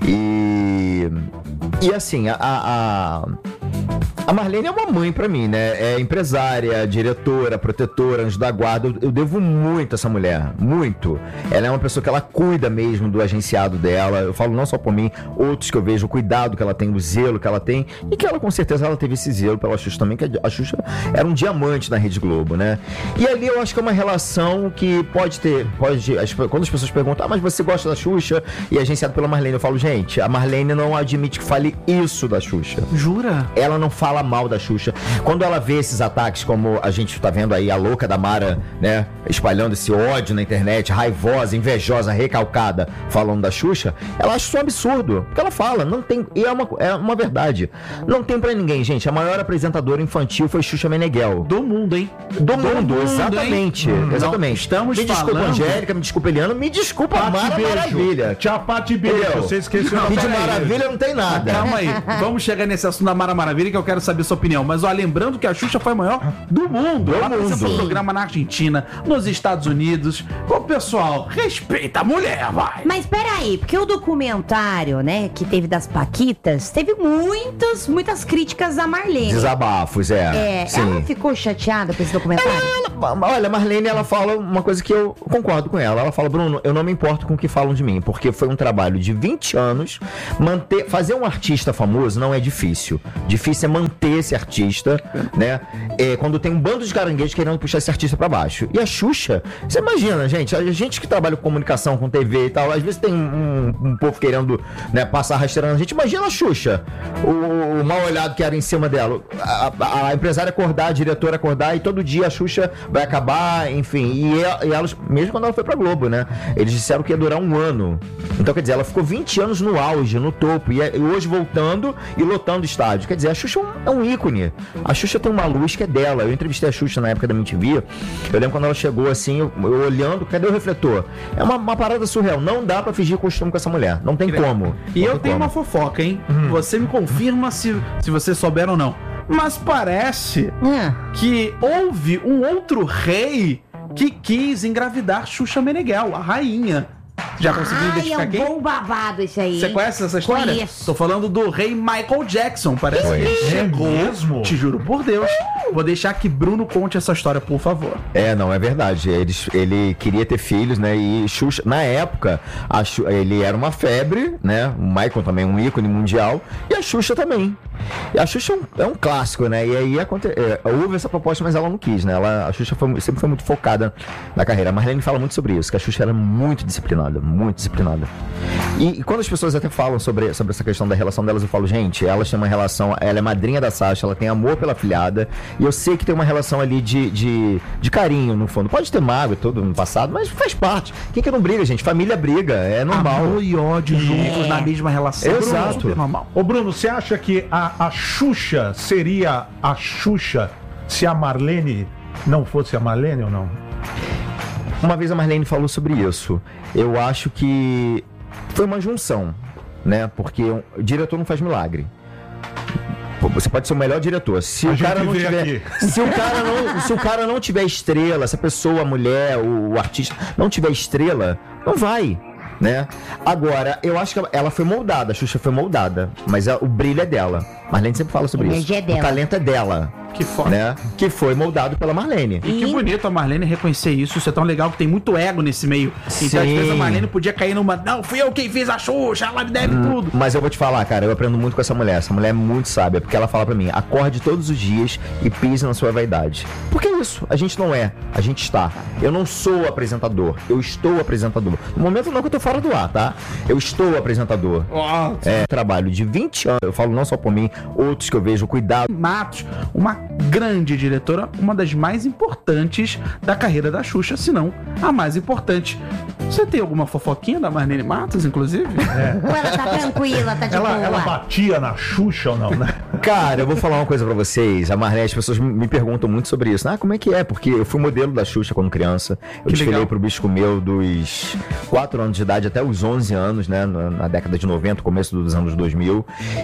E assim, a Marlene é uma mãe pra mim, né? É empresária, diretora, protetora, anjo da guarda. Eu devo muito a essa mulher, muito. Ela é uma pessoa que ela cuida mesmo do agenciado dela. Eu falo não só por mim, outros que eu vejo, o cuidado que ela tem, o zelo que ela tem. E que ela, com certeza, ela teve esse zelo pela Xuxa também, que a Xuxa era um diamante na Rede Globo, né? E ali eu acho que é uma relação que pode ter... Quando as pessoas perguntam, mas você gosta da Xuxa? E é agenciado pela Marlene, eu falo, gente, a Marlene não admite que fale isso da Xuxa. Jura? Ela não fala mal da Xuxa. Quando ela vê esses ataques, como a gente tá vendo aí, a louca da Mara, né, espalhando esse ódio na internet, raivosa, invejosa, recalcada, falando da Xuxa, ela acha isso um absurdo. Porque ela fala, não tem... E é uma verdade. Não tem pra ninguém, gente. A maior apresentadora infantil foi Xuxa Meneghel. Do mundo, hein? Do mundo, exatamente. Exatamente. Estamos me desculpa, falando... Angélica, me desculpa, Eliana, me desculpa, Mara Maravilha. Tchau, Pati Beijo. Você esqueceu. De Maravilha não tem nada. Calma aí. Vamos chegar nesse assunto da Mara Maravilha, que eu quero saber saber sua opinião. Mas, ó, lembrando que a Xuxa foi a maior do mundo. Ela apresentou o programa na Argentina, nos Estados Unidos. Ô, pessoal, respeita a mulher, vai. Mas peraí, porque o documentário, né, que teve das Paquitas, teve muitas críticas a Marlene. Desabafos, sim. Ela ficou chateada com esse documentário? Olha, a Marlene, ela fala uma coisa que eu concordo com ela. Ela fala, Bruno, eu não me importo com o que falam de mim, porque foi um trabalho de 20 anos. Fazer um artista famoso não é difícil. Difícil é manter esse artista, né? Quando tem um bando de caranguejos querendo puxar esse artista pra baixo. E a Xuxa, você imagina, gente, a gente que trabalha com comunicação, com TV e tal, às vezes tem um povo querendo, né, passar rasteirando a gente. Imagina a Xuxa, o mal olhado que era em cima dela. A empresária acordar, a diretora acordar, e todo dia a Xuxa vai acabar, enfim. E elas, mesmo quando ela foi pra Globo, né? Eles disseram que ia durar 1 ano. Então, quer dizer, ela ficou 20 anos no auge, no topo, e hoje voltando e lotando o estádio. Quer dizer, a Xuxa é um ícone. A Xuxa tem uma luz que é dela. Eu entrevistei a Xuxa na época da MTV. Eu lembro quando ela chegou assim, eu olhando, cadê o refletor? É uma parada surreal. Não dá pra fingir costume com essa mulher. Não tem como. E eu tenho uma fofoca, hein? Você me confirma se você souber ou não. Mas parece que houve um outro rei que quis engravidar Xuxa Meneghel, a rainha. Já conseguiu identificar quem? É um bom babado esse aí. Você conhece essa história? Conheço. Tô falando do rei Michael Jackson. Parece que ele chegou. Mesmo? Te juro por Deus. Vou deixar que Bruno conte essa história, por favor. Não, é verdade. Ele queria ter filhos, né? E Xuxa, na época, ele era uma febre, né? O Michael também, um ícone mundial. E a Xuxa também. E a Xuxa é um clássico, né? E aí houve essa proposta, mas ela não quis, né? A Xuxa sempre foi muito focada na carreira. A Marlene fala muito sobre isso, que a Xuxa era muito disciplinada. Muito disciplinada. E quando as pessoas até falam sobre essa questão da relação delas, eu falo, gente, elas têm uma relação, ela é madrinha da Sasha, ela tem amor pela filhada, e eu sei que tem uma relação ali de carinho, no fundo. Pode ter mágoa e tudo no passado, mas faz parte. Quem que não briga, gente? Família briga, é normal. Amor e ódio juntos na mesma relação. Exato. Bruno, normal. Ô Bruno, você acha que a Xuxa seria a Xuxa se a Marlene não fosse a Marlene ou não? Uma vez a Marlene falou sobre isso. Eu acho que foi uma junção, né? Porque o diretor não faz milagre. Você pode ser o melhor diretor. Se o cara não tiver estrela, se a pessoa, a mulher, o artista não tiver estrela, não vai, né? Agora, eu acho que ela foi moldada, a Xuxa foi moldada, mas o brilho é dela. Marlene sempre fala sobre isso. É dela. O talento é dela. Que foda. Né? Que foi moldado pela Marlene. E que bonito a Marlene reconhecer isso. Isso é tão legal que tem muito ego nesse meio. Então, às vezes, a Marlene podia cair numa... Não, fui eu quem fiz a Xuxa, ela me deve tudo. Mas eu vou te falar, cara, eu aprendo muito com essa mulher. Essa mulher é muito sábia, porque ela fala pra mim, acorde todos os dias e pise na sua vaidade. Porque é isso, a gente não é, a gente está. Eu não sou apresentador, eu estou apresentador. No momento não que eu tô fora do ar, tá? Eu estou apresentador. Trabalho de 20 anos, eu falo não só por mim, outros que eu vejo, cuidado. Matos, uma grande diretora, uma das mais importantes da carreira da Xuxa, se não a mais importante. Você tem alguma fofoquinha da Marlene Matos, inclusive? Ou ela tá tranquila, tá de boa? Ela batia na Xuxa ou não, né? Cara, eu vou falar uma coisa pra vocês. A Marlene, as pessoas me perguntam muito sobre isso. Como é que é? Porque eu fui modelo da Xuxa quando criança. Eu desfilei pro Bicho Comeu dos 4 anos de idade até os 11 anos, né? Na década de 90, começo dos anos 2000.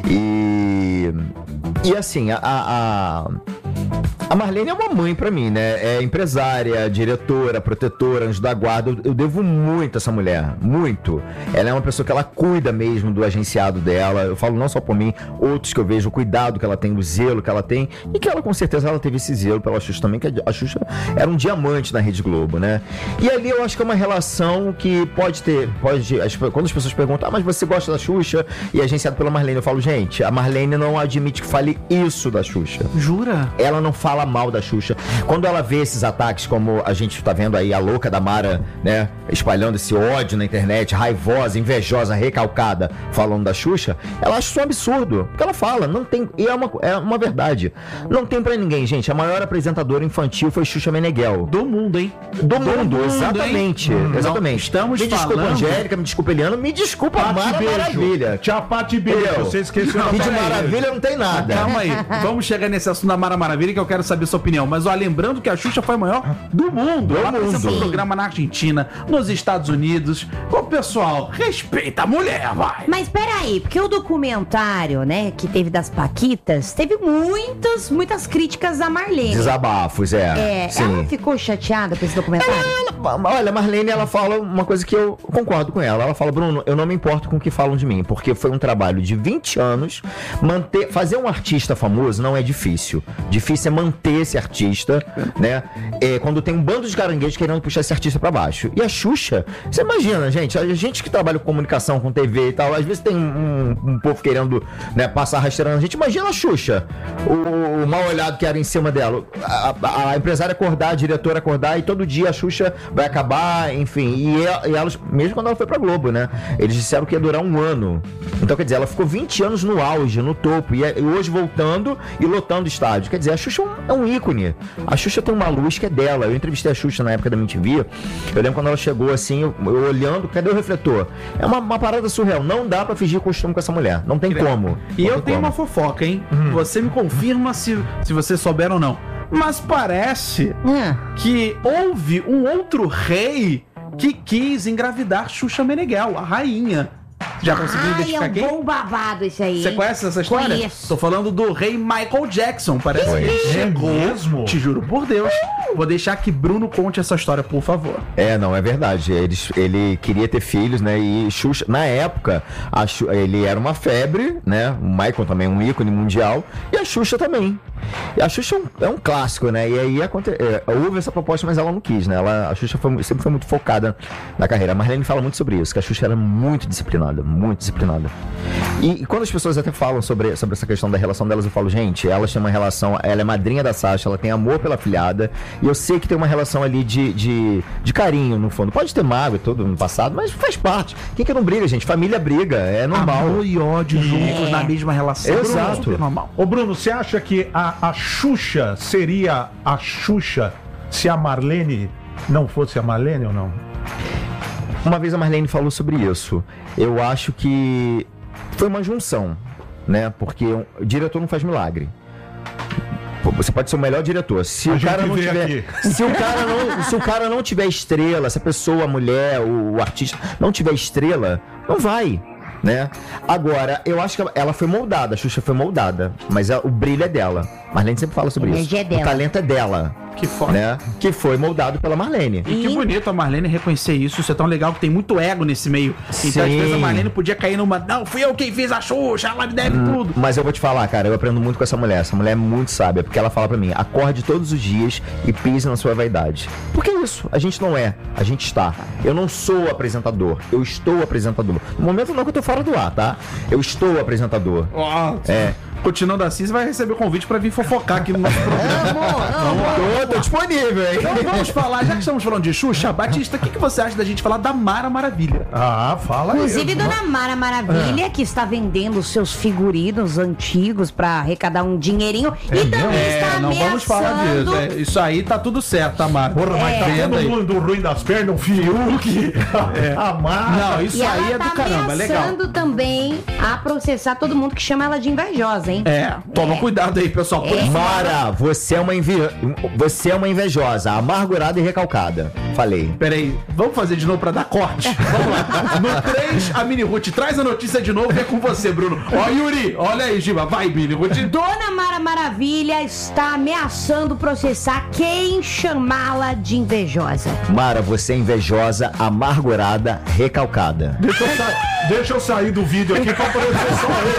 E assim, a Marlene é uma mãe pra mim, né? É empresária, diretora, protetora, anjo da guarda. Eu devo muito a essa mulher, muito. Ela é uma pessoa que ela cuida mesmo do agenciado dela. Eu falo não só por mim, outros que eu vejo, o cuidado que ela tem, o zelo que ela tem, e que ela com certeza ela teve esse zelo pela Xuxa também, que a Xuxa era um diamante na Rede Globo, né? E ali eu acho que é uma relação que pode ter, quando as pessoas perguntam, mas você gosta da Xuxa e é agenciado pela Marlene, eu falo, gente, a Marlene não admite que fale isso da Xuxa. Jura? Ela não fala mal da Xuxa. Quando ela vê esses ataques, como a gente tá vendo aí, a louca da Mara, né, espalhando esse ódio na internet, raivosa, invejosa, recalcada, falando da Xuxa, ela acha isso um absurdo. Porque ela fala, não tem, e é uma verdade. Não tem pra ninguém, gente. A maior apresentadora infantil foi Xuxa Meneghel. Do mundo, hein? Do mundo, exatamente. Exatamente. Estamos me desculpa, falando... Angélica, me desculpa, Eliana, me desculpa, Mara Maravilha. Tchau, Pati Beijo. Você esqueceu de Maravilha não tem nada. Calma aí. Vamos chegar nesse assunto da Mara Maravilha. Maravilha, que eu quero saber sua opinião. Mas, ó, lembrando que a Xuxa foi a maior do mundo. Ela apresentou um programa na Argentina, nos Estados Unidos. Ô, pessoal, respeita a mulher, vai. Mas peraí, porque o documentário, né, que teve das Paquitas, teve muitas críticas a Marlene. Desabafos, sim. Ela ficou chateada com esse documentário? Olha, a Marlene, ela fala uma coisa que eu concordo com ela. Ela fala, Bruno, eu não me importo com o que falam de mim, porque foi um trabalho de 20 anos. Fazer um artista famoso não é difícil. Difícil é manter esse artista, né? Quando tem um bando de caranguejos querendo puxar esse artista pra baixo. E a Xuxa, você imagina, gente, a gente que trabalha com comunicação, com TV e tal, às vezes tem um povo querendo, né, passar rasteirando a gente. Imagina a Xuxa, o mal olhado que era em cima dela. A empresária acordar, a diretora acordar, e todo dia a Xuxa vai acabar, enfim. E elas, mesmo quando ela foi pra Globo, né? Eles disseram que ia durar 1 ano. Então, quer dizer, ela ficou 20 anos no auge, no topo, e hoje voltando e lotando estádio. Quer dizer, a Xuxa é um ícone. A Xuxa tem uma luz que é dela. Eu entrevistei a Xuxa na época da MTV. Eu lembro quando ela chegou assim, eu olhando, cadê o refletor? É uma parada surreal. Não dá pra fingir costume com essa mulher. Não tem como. E eu tenho uma fofoca, hein? Você me confirma se você souber ou não. Mas parece que houve um outro rei que quis engravidar Xuxa Meneghel, a rainha. Já conseguiu identificar quem? É um bom babado esse aí. Você conhece essa história? Conheço. Tô falando do rei Michael Jackson. Parece que ele chegou. Mesmo? Te juro por Deus. Vou deixar que Bruno conte essa história, por favor. Não, é verdade. Ele queria ter filhos, né? E Xuxa, na época, ele era uma febre, né? O Michael também, um ícone mundial. E a Xuxa também. E a Xuxa é um clássico, né? E aí houve essa proposta, mas ela não quis, né? A Xuxa sempre foi muito focada na carreira. A Marlene fala muito sobre isso, que a Xuxa era muito disciplinada. Muito disciplinada. E quando as pessoas até falam sobre essa questão da relação delas, eu falo, gente, elas têm uma relação, ela é madrinha da Sasha, ela tem amor pela filhada, e eu sei que tem uma relação ali de carinho, no fundo. Pode ter mágoa e tudo no passado, mas faz parte. Quem que não briga, gente? Família briga, é normal. Amor e ódio juntos na mesma relação. Exato. Bruno, normal. Ô Bruno, você acha que a Xuxa seria a Xuxa se a Marlene não fosse a Marlene ou não? Uma vez a Marlene falou sobre isso. Eu acho que foi uma junção, né? Porque o diretor não faz milagre. Você pode ser o melhor diretor. Se o cara não tiver, se o cara não tiver estrela, se a pessoa, a mulher, o artista não tiver estrela, não vai, né? Agora, eu acho que ela foi moldada, a Xuxa foi moldada, mas o brilho é dela. Marlene sempre fala sobre isso. O talento é dela. Que foda. Né? Que foi moldado pela Marlene. E que bonito a Marlene reconhecer isso. Isso é tão legal que tem muito ego nesse meio. Então, às vezes, a Marlene podia cair numa... Não, fui eu quem fiz a Xuxa, ela me deve tudo. Mas eu vou te falar, cara, eu aprendo muito com essa mulher. Essa mulher é muito sábia, porque ela fala pra mim, acorde todos os dias e pise na sua vaidade. Porque é isso, a gente não é, a gente está. Eu não sou apresentador, eu estou apresentador. No momento não que eu tô fora do ar, tá? Eu estou apresentador. Continuando assim, você vai receber o convite pra vir fofocar aqui no nosso programa. Tô disponível, hein? Então vamos falar, já que estamos falando de Xuxa, Batista, o que você acha da gente falar da Mara Maravilha? Fala aí. Inclusive, dona Mara Maravilha, que está vendendo seus figurinos antigos pra arrecadar um dinheirinho e também está não vamos falar disso. Isso aí tá tudo certo, tá, Mara? Porra, mas tá todo mundo ruim das pernas, um Fiuk, a Mara. Não, isso aí é do caramba, é legal. Começando também a processar todo mundo que chama ela de invejosa, hein? Toma cuidado aí, pessoal. Mara, você é uma invejosa, amargurada e recalcada. Falei. Peraí, vamos fazer de novo pra dar corte? Vamos lá. No 3, a Mini Ruth traz a notícia de novo e é com você, Bruno. Ó, Yuri, olha aí, Giba. Vai, Mini Ruth. Dona Mara Maravilha está ameaçando processar quem chamá-la de invejosa. Mara, você é invejosa, amargurada, recalcada. Deixa eu sair do vídeo aqui pra processar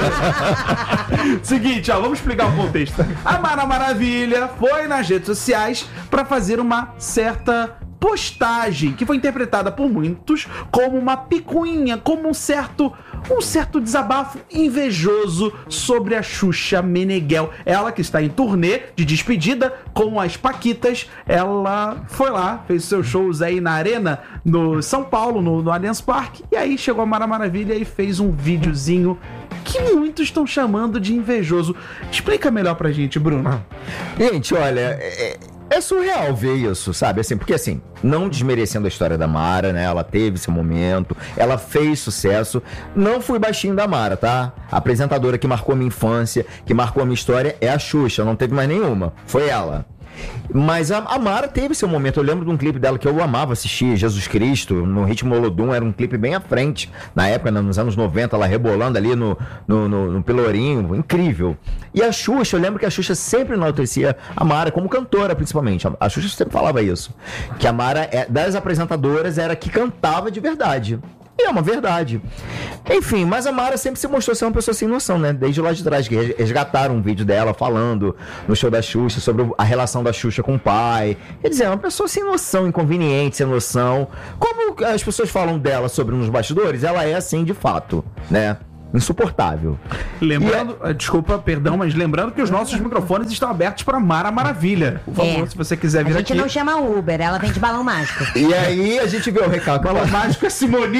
ele. Seguinte, vamos explicar o contexto. A Mara Maravilha foi nas redes sociais pra fazer uma certa postagem que foi interpretada por muitos como uma picuinha, como um certo desabafo invejoso sobre a Xuxa Meneghel. Ela que está em turnê de despedida com as Paquitas, ela foi lá, fez seus shows aí na Arena, no São Paulo, no Allianz Parque, e aí chegou a Mara Maravilha e fez um videozinho que muitos estão chamando de invejoso. Explica melhor pra gente, Bruno. Gente, olha, É surreal ver isso, sabe? Assim, porque assim, não desmerecendo a história da Mara, né? Ela teve esse momento, ela fez sucesso. Não fui baixinho da Mara, tá? A apresentadora que marcou a minha infância, que marcou a minha história é a Xuxa, não teve mais nenhuma. Foi ela. Mas a Mara teve seu momento. Eu lembro de um clipe dela que eu amava assistir, Jesus Cristo, no Ritmo Olodum, era um clipe bem à frente. Na época, nos anos 90, ela rebolando ali no Pelourinho, incrível. E a Xuxa, eu lembro que a Xuxa sempre enaltecia a Mara, como cantora principalmente. A Xuxa sempre falava isso, que a Mara, das apresentadoras, era a que cantava de verdade. E é uma verdade. Enfim, mas a Mara sempre se mostrou ser uma pessoa sem noção, né? Desde lá de trás, que resgataram um vídeo dela falando no show da Xuxa sobre a relação da Xuxa com o pai. Quer dizer, é uma pessoa sem noção, inconveniente, sem noção. Como as pessoas falam dela sobre nos bastidores, ela é assim de fato, né? Insuportável. Lembrando, desculpa, perdão, mas lembrando que os nossos microfones estão abertos para Mara Maravilha. Por favor, se você quiser vir aqui. A gente não chama Uber, ela vem de balão mágico. E aí a gente vê o recado. Balão mágico é Simoninho.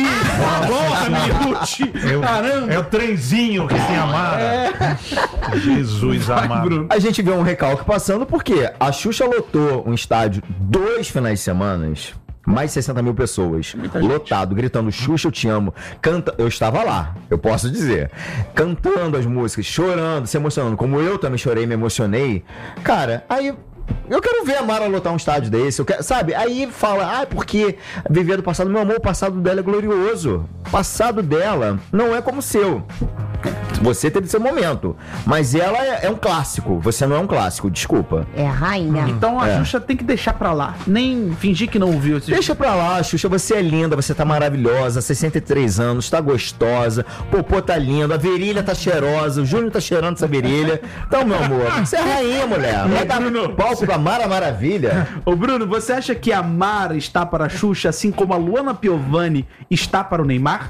Caramba. É o trenzinho que tem a Mara. Jesus amado. A gente vê um recalque passando porque a Xuxa lotou um estádio 2 finais de semana. Mais de 60 mil pessoas, lotado, gritando Xuxa, eu te amo. Eu estava lá, eu posso dizer. Cantando as músicas, chorando, se emocionando. Como eu também chorei, me emocionei. Cara, aí... eu quero ver a Mara lotar um estádio desse, sabe? Aí fala, porque viver do passado, meu amor, o passado dela é glorioso. O passado dela não é como o seu. Você teve seu momento, mas ela é um clássico. Você não é um clássico, desculpa. É a rainha. Então a Xuxa tem que deixar pra lá. Nem fingir que não ouviu esse Deixa pra lá, Xuxa. Você é linda, você tá maravilhosa. 63 anos, tá gostosa. Popô tá lindo, a virilha tá cheirosa. O Júnior tá cheirando essa virilha. Então, meu amor, você é rainha, mulher. Vai dar no palco pra Mara Maravilha. Ô, Bruno, você acha que a Mara está para a Xuxa, assim como a Luana Piovani está para o Neymar?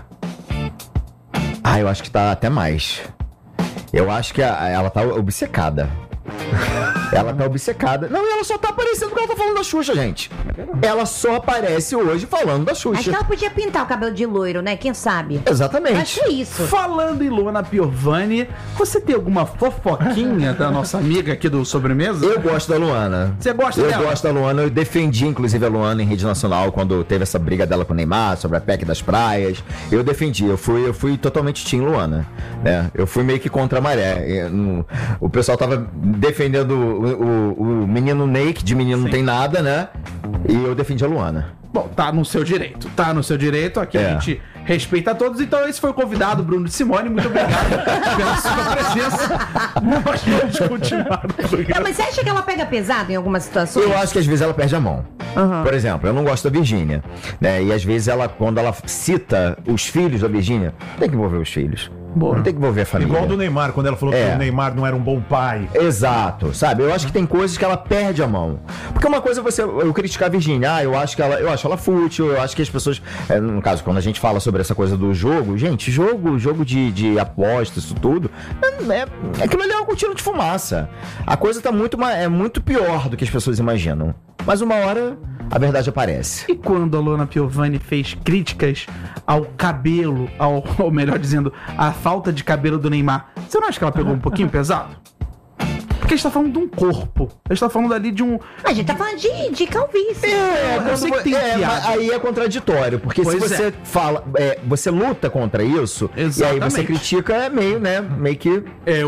Eu acho que tá até mais. Eu acho que ela tá obcecada. Ela tá obcecada. Não, ela só tá aparecendo porque ela tá falando da Xuxa, gente. Ela só aparece hoje falando da Xuxa. Acho que ela podia pintar o cabelo de loiro, né? Quem sabe? Exatamente. Acho que é isso. Falando em Luana Piovani, você tem alguma fofoquinha da nossa amiga aqui do Sobremesa? Eu gosto da Luana. Você gosta dela? Eu gosto da Luana. Eu defendi, inclusive, a Luana em rede nacional quando teve essa briga dela com o Neymar sobre a PEC das praias. Eu defendi. Eu fui totalmente team Luana, né? Eu fui meio que contra a maré. O pessoal tava defendendo o menino Ney, que de menino não tem nada, né? E eu defendi a Luana. Bom, tá no seu direito. Tá no seu direito. Aqui a gente respeita a todos. Então esse foi o convidado, Bruno de Simone. Muito obrigado pela sua presença. Nós vamos continuar no programa. Mas você acha que ela pega pesado em algumas situações? Eu acho que às vezes ela perde a mão. Por exemplo, eu não gosto da Virgínia, né? E às vezes quando ela cita os filhos da Virgínia, tem que envolver os filhos. Não tem que envolver a família. Igual do Neymar, quando ela falou que o Neymar não era um bom pai. Exato, sabe? Eu acho que tem coisas que ela perde a mão. Porque uma coisa é eu criticar a Virgínia. Eu acho ela fútil, eu acho que as pessoas... no caso, quando a gente fala sobre essa coisa do jogo, gente, jogo de aposta, isso tudo, aquilo ali é um cortina de fumaça. A coisa tá muito pior do que as pessoas imaginam. Mas uma hora a verdade aparece. E quando a Luana Piovani fez críticas ao cabelo, ou melhor dizendo, a falta de cabelo do Neymar, você não acha que ela pegou um pouquinho pesado? Porque a gente tá falando de um corpo. A gente tá falando ali de um... A gente tá falando de calvície. Eu sei que tem piada. Aí é contraditório. Porque se você fala... você luta contra isso. Exatamente. E aí você critica, meio que...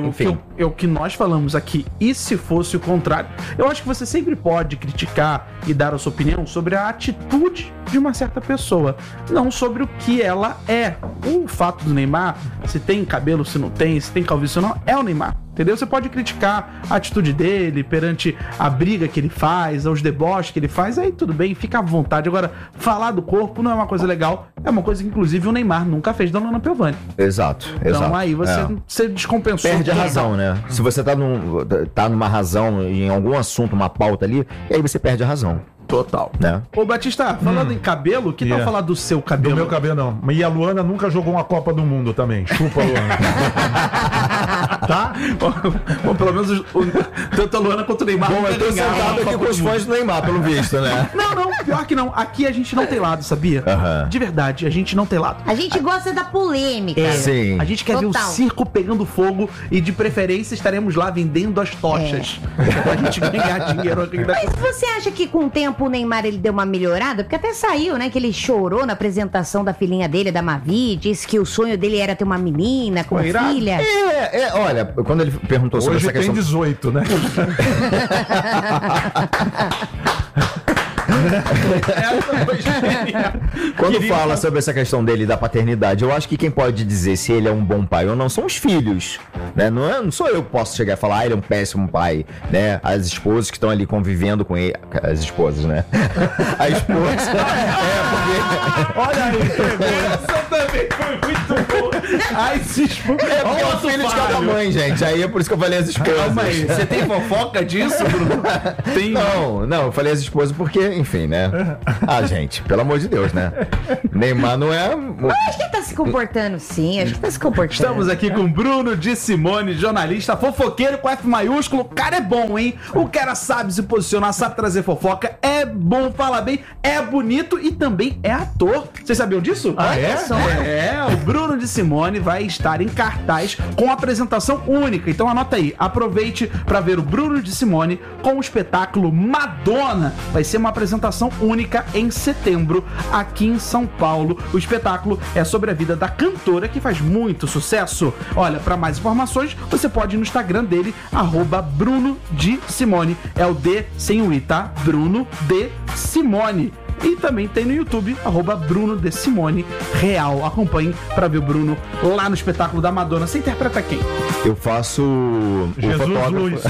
O que nós falamos aqui. E se fosse o contrário? Eu acho que você sempre pode criticar e dar a sua opinião sobre a atitude de uma certa pessoa. Não sobre o que ela é. O fato do Neymar, se tem cabelo, se não tem, se tem calvície ou não, é o Neymar. Entendeu? Você pode criticar a atitude dele perante a briga que ele faz, os deboches que ele faz, aí tudo bem, fica à vontade. Agora, falar do corpo não é uma coisa legal, é uma coisa que inclusive o Neymar nunca fez da Luana Piovani. Exato. Então aí você descompensou. Perde a razão, né? Se você tá numa razão, em algum assunto, uma pauta ali, e aí você perde a razão. Total. Né? Ô, Batista, falando em cabelo, que tal falar do seu cabelo? Do meu cabelo, não. E a Luana nunca jogou uma Copa do Mundo também. Chupa, Luana. Tá? Bom, pelo menos tanto a Luana quanto o Neymar. Bom, eu tô sentado aqui com os fãs do Neymar, pelo visto, né? Não, pior que não. Aqui a gente não tem lado, sabia? De verdade, a gente não tem lado. A gente gosta da polêmica. Sim. A gente quer ver o circo pegando fogo e de preferência estaremos lá vendendo as tochas. Pra gente ganhar dinheiro aqui. Mas você acha que com o tempo o Neymar ele deu uma melhorada? Porque até saiu, né, que ele chorou na apresentação da filhinha dele, da Mavi, disse que o sonho dele era ter uma menina com filha. Olha, quando ele perguntou sobre essa questão... Hoje tem 18, né? Quando fala sobre essa questão dele da paternidade, eu acho que quem pode dizer se ele é um bom pai ou não são os filhos, né? Não sou eu que posso chegar e falar, ele é um péssimo pai, né? As esposas que estão ali convivendo com ele, as esposas, né? A esposa porque... Olha aí, essa também foi muito boa. Ai, se esposa. É porque é o filho de cada mãe, gente. Aí é por isso que eu falei as esposas. Calma aí, você tem fofoca disso, Bruno? Tem... Não, eu falei as esposas porque, enfim, né? Ah, gente, pelo amor de Deus, né? Neymar não é... Acho que ele tá se comportando, sim. Acho que tá se comportando. Estamos aqui com Bruno de Simone, jornalista, fofoqueiro com F maiúsculo. O cara é bom, hein? O cara sabe se posicionar, sabe trazer fofoca, é bom, fala bem, é bonito e também é ator. Vocês sabiam disso? O Bruno de Simone vai estar em cartaz com apresentação única. Então anota aí, aproveite para ver o Bruno de Simone com o espetáculo Madonna. Vai ser uma apresentação única em setembro aqui em São Paulo. O espetáculo é sobre a vida da cantora que faz muito sucesso. Olha, para mais informações, você pode ir no Instagram dele, @Bruno de Simone. É o D sem o I, tá? Bruno de Simone. E também tem no YouTube, @Bruno de Simone Real. Acompanhe pra ver o Bruno lá no espetáculo da Madonna. Você interpreta quem? Eu faço o fotógrafo. Luiz.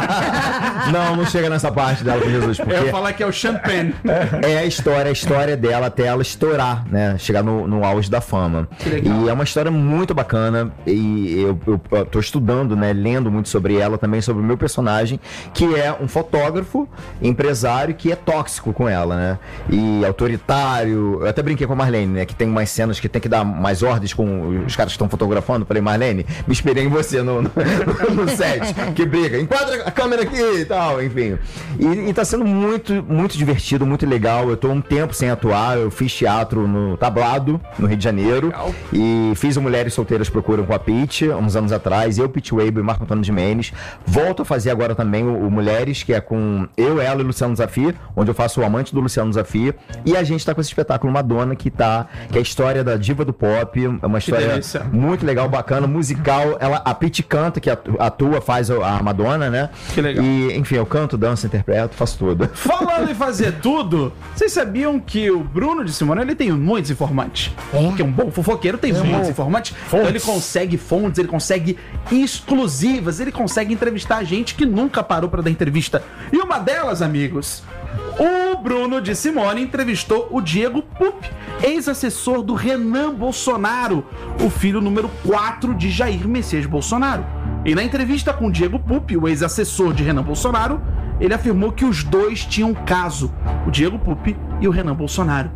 Não chega nessa parte dela com Jesus. Porque Eu ia falar que é o Champagne. É a história dela até ela estourar, né? Chegar no auge da fama. Que legal. E é uma história muito bacana. E eu tô estudando, né? Lendo muito sobre ela, também sobre o meu personagem, que é um fotógrafo, empresário, que é tóxico com ela, né? E autoritário. Eu até brinquei com a Marlene, né? Que tem umas cenas que tem que dar mais ordens com os caras que estão fotografando. Falei, Marlene, me inspirei em você no set. Que briga. Enquadra a câmera aqui e tal, enfim. E tá sendo muito, muito divertido, muito legal. Eu tô um tempo sem atuar. Eu fiz teatro no Tablado, no Rio de Janeiro. Legal. E fiz o Mulheres Solteiras Procuram com a Pitty, uns anos atrás. Eu, Pitty Weibo e Marco Antônio de Mendes. Volto a fazer agora também o Mulheres, que é com eu, ela e Luciano Zafir, onde eu faço o amante do Luciano Zafir. E a gente tá com esse espetáculo Madonna, que é a história da diva do pop. É uma história muito legal, bacana, musical. A Pitty canta, que atua, faz a Madonna, né? Que legal. E, enfim, eu canto, danço, interpreto, faço tudo. Falando em fazer tudo, vocês sabiam que o Bruno de Simone, ele tem muitos informantes? Porque um bom fofoqueiro tem muitos informantes. Então ele consegue fontes, ele consegue exclusivas, ele consegue entrevistar gente que nunca parou pra dar entrevista. E uma delas, amigos, o Bruno de Simone entrevistou o Diego Pupi, ex-assessor do Renan Bolsonaro, o filho número 4 de Jair Messias Bolsonaro. E na entrevista com o Diego Pupi, o ex-assessor de Renan Bolsonaro, ele afirmou que os dois tinham caso, o Diego Pupi e o Renan Bolsonaro.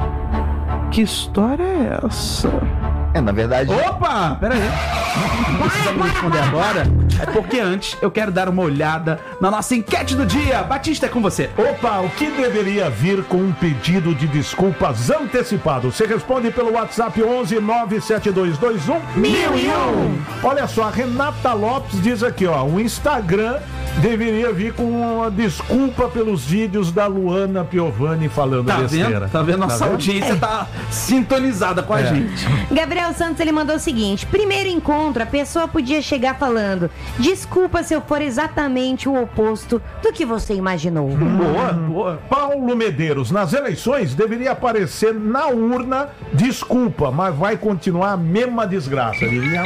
Que história é essa? Na verdade... Opa! Pera aí. Não precisa me responder agora. É porque antes eu quero dar uma olhada na nossa enquete do dia. Batista, é com você. Opa, o que deveria vir com um pedido de desculpas antecipado? Você responde pelo WhatsApp 11 97221 1001. Olha só, a Renata Lopes diz aqui, ó, o Instagram deveria vir com uma desculpa pelos vídeos da Luana Piovani falando besteira. Tá vendo? Nossa audiência tá sintonizada com a gente. Gabriel Santos, ele mandou o seguinte: primeiro encontro, a pessoa podia chegar falando: desculpa se eu for exatamente o oposto do que você imaginou. Boa. Paulo Medeiros, nas eleições deveria aparecer na urna desculpa, mas vai continuar a mesma desgraça.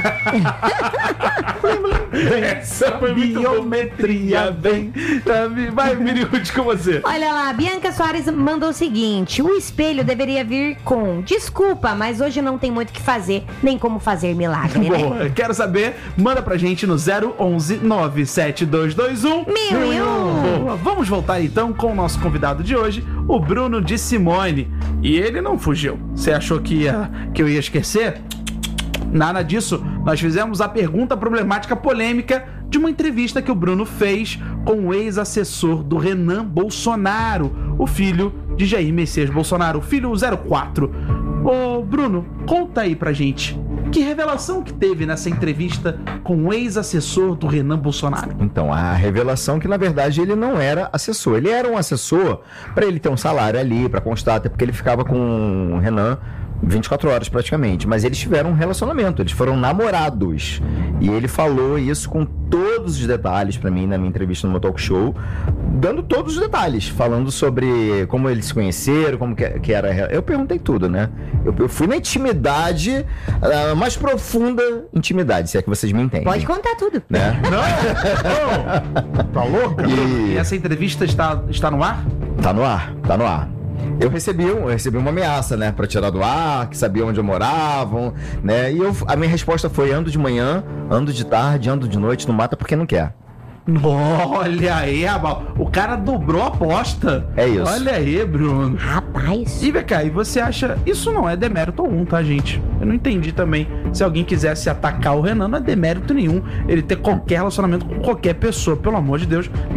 Essa foi muito biometria, bem. Vai, Miriute, com você. Olha lá, Bianca Soares mandou o seguinte: o espelho deveria vir com desculpa, mas hoje não tem muito o que fazer. fazer, nem como fazer milagre, né? Boa, quero saber, manda pra gente no 011 97221 1001. Boa, vamos voltar então com o nosso convidado de hoje, o Bruno de Simone. E ele não fugiu. Você achou que eu ia esquecer? Nada disso. Nós fizemos a pergunta problemática polêmica de uma entrevista que o Bruno fez com o ex-assessor do Renan Bolsonaro, o filho de Jair Messias Bolsonaro, o filho 04. Ô Bruno, conta aí pra gente, que revelação que teve nessa entrevista com o ex-assessor do Renan Bolsonaro? Então, a revelação é que, na verdade, ele não era assessor. Ele era um assessor para ele ter um salário ali, para constar, até porque ele ficava com o Renan 24 horas praticamente, mas eles tiveram um relacionamento, eles foram namorados, e ele falou isso com todos os detalhes pra mim na minha entrevista no meu talk show, dando todos os detalhes, falando sobre como eles se conheceram, como que era. Eu perguntei tudo, né? Eu fui na intimidade, a mais profunda intimidade, se é que vocês me entendem. Pode contar tudo. Né? Não! Tá louca? E essa entrevista está no ar? Tá no ar. Eu recebi uma ameaça, né, pra tirar do ar, que sabia onde eu morava, né, e a minha resposta foi: ando de manhã, ando de tarde, ando de noite, não mata porque não quer. Olha aí, Abal, o cara dobrou a aposta. É isso. Olha aí, Bruno. Rapaz. E vem cá, e você acha, isso não é demérito algum, tá, gente? Eu não entendi também. Se alguém quisesse atacar o Renan, não é demérito nenhum ele ter qualquer relacionamento com qualquer pessoa, pelo amor de Deus.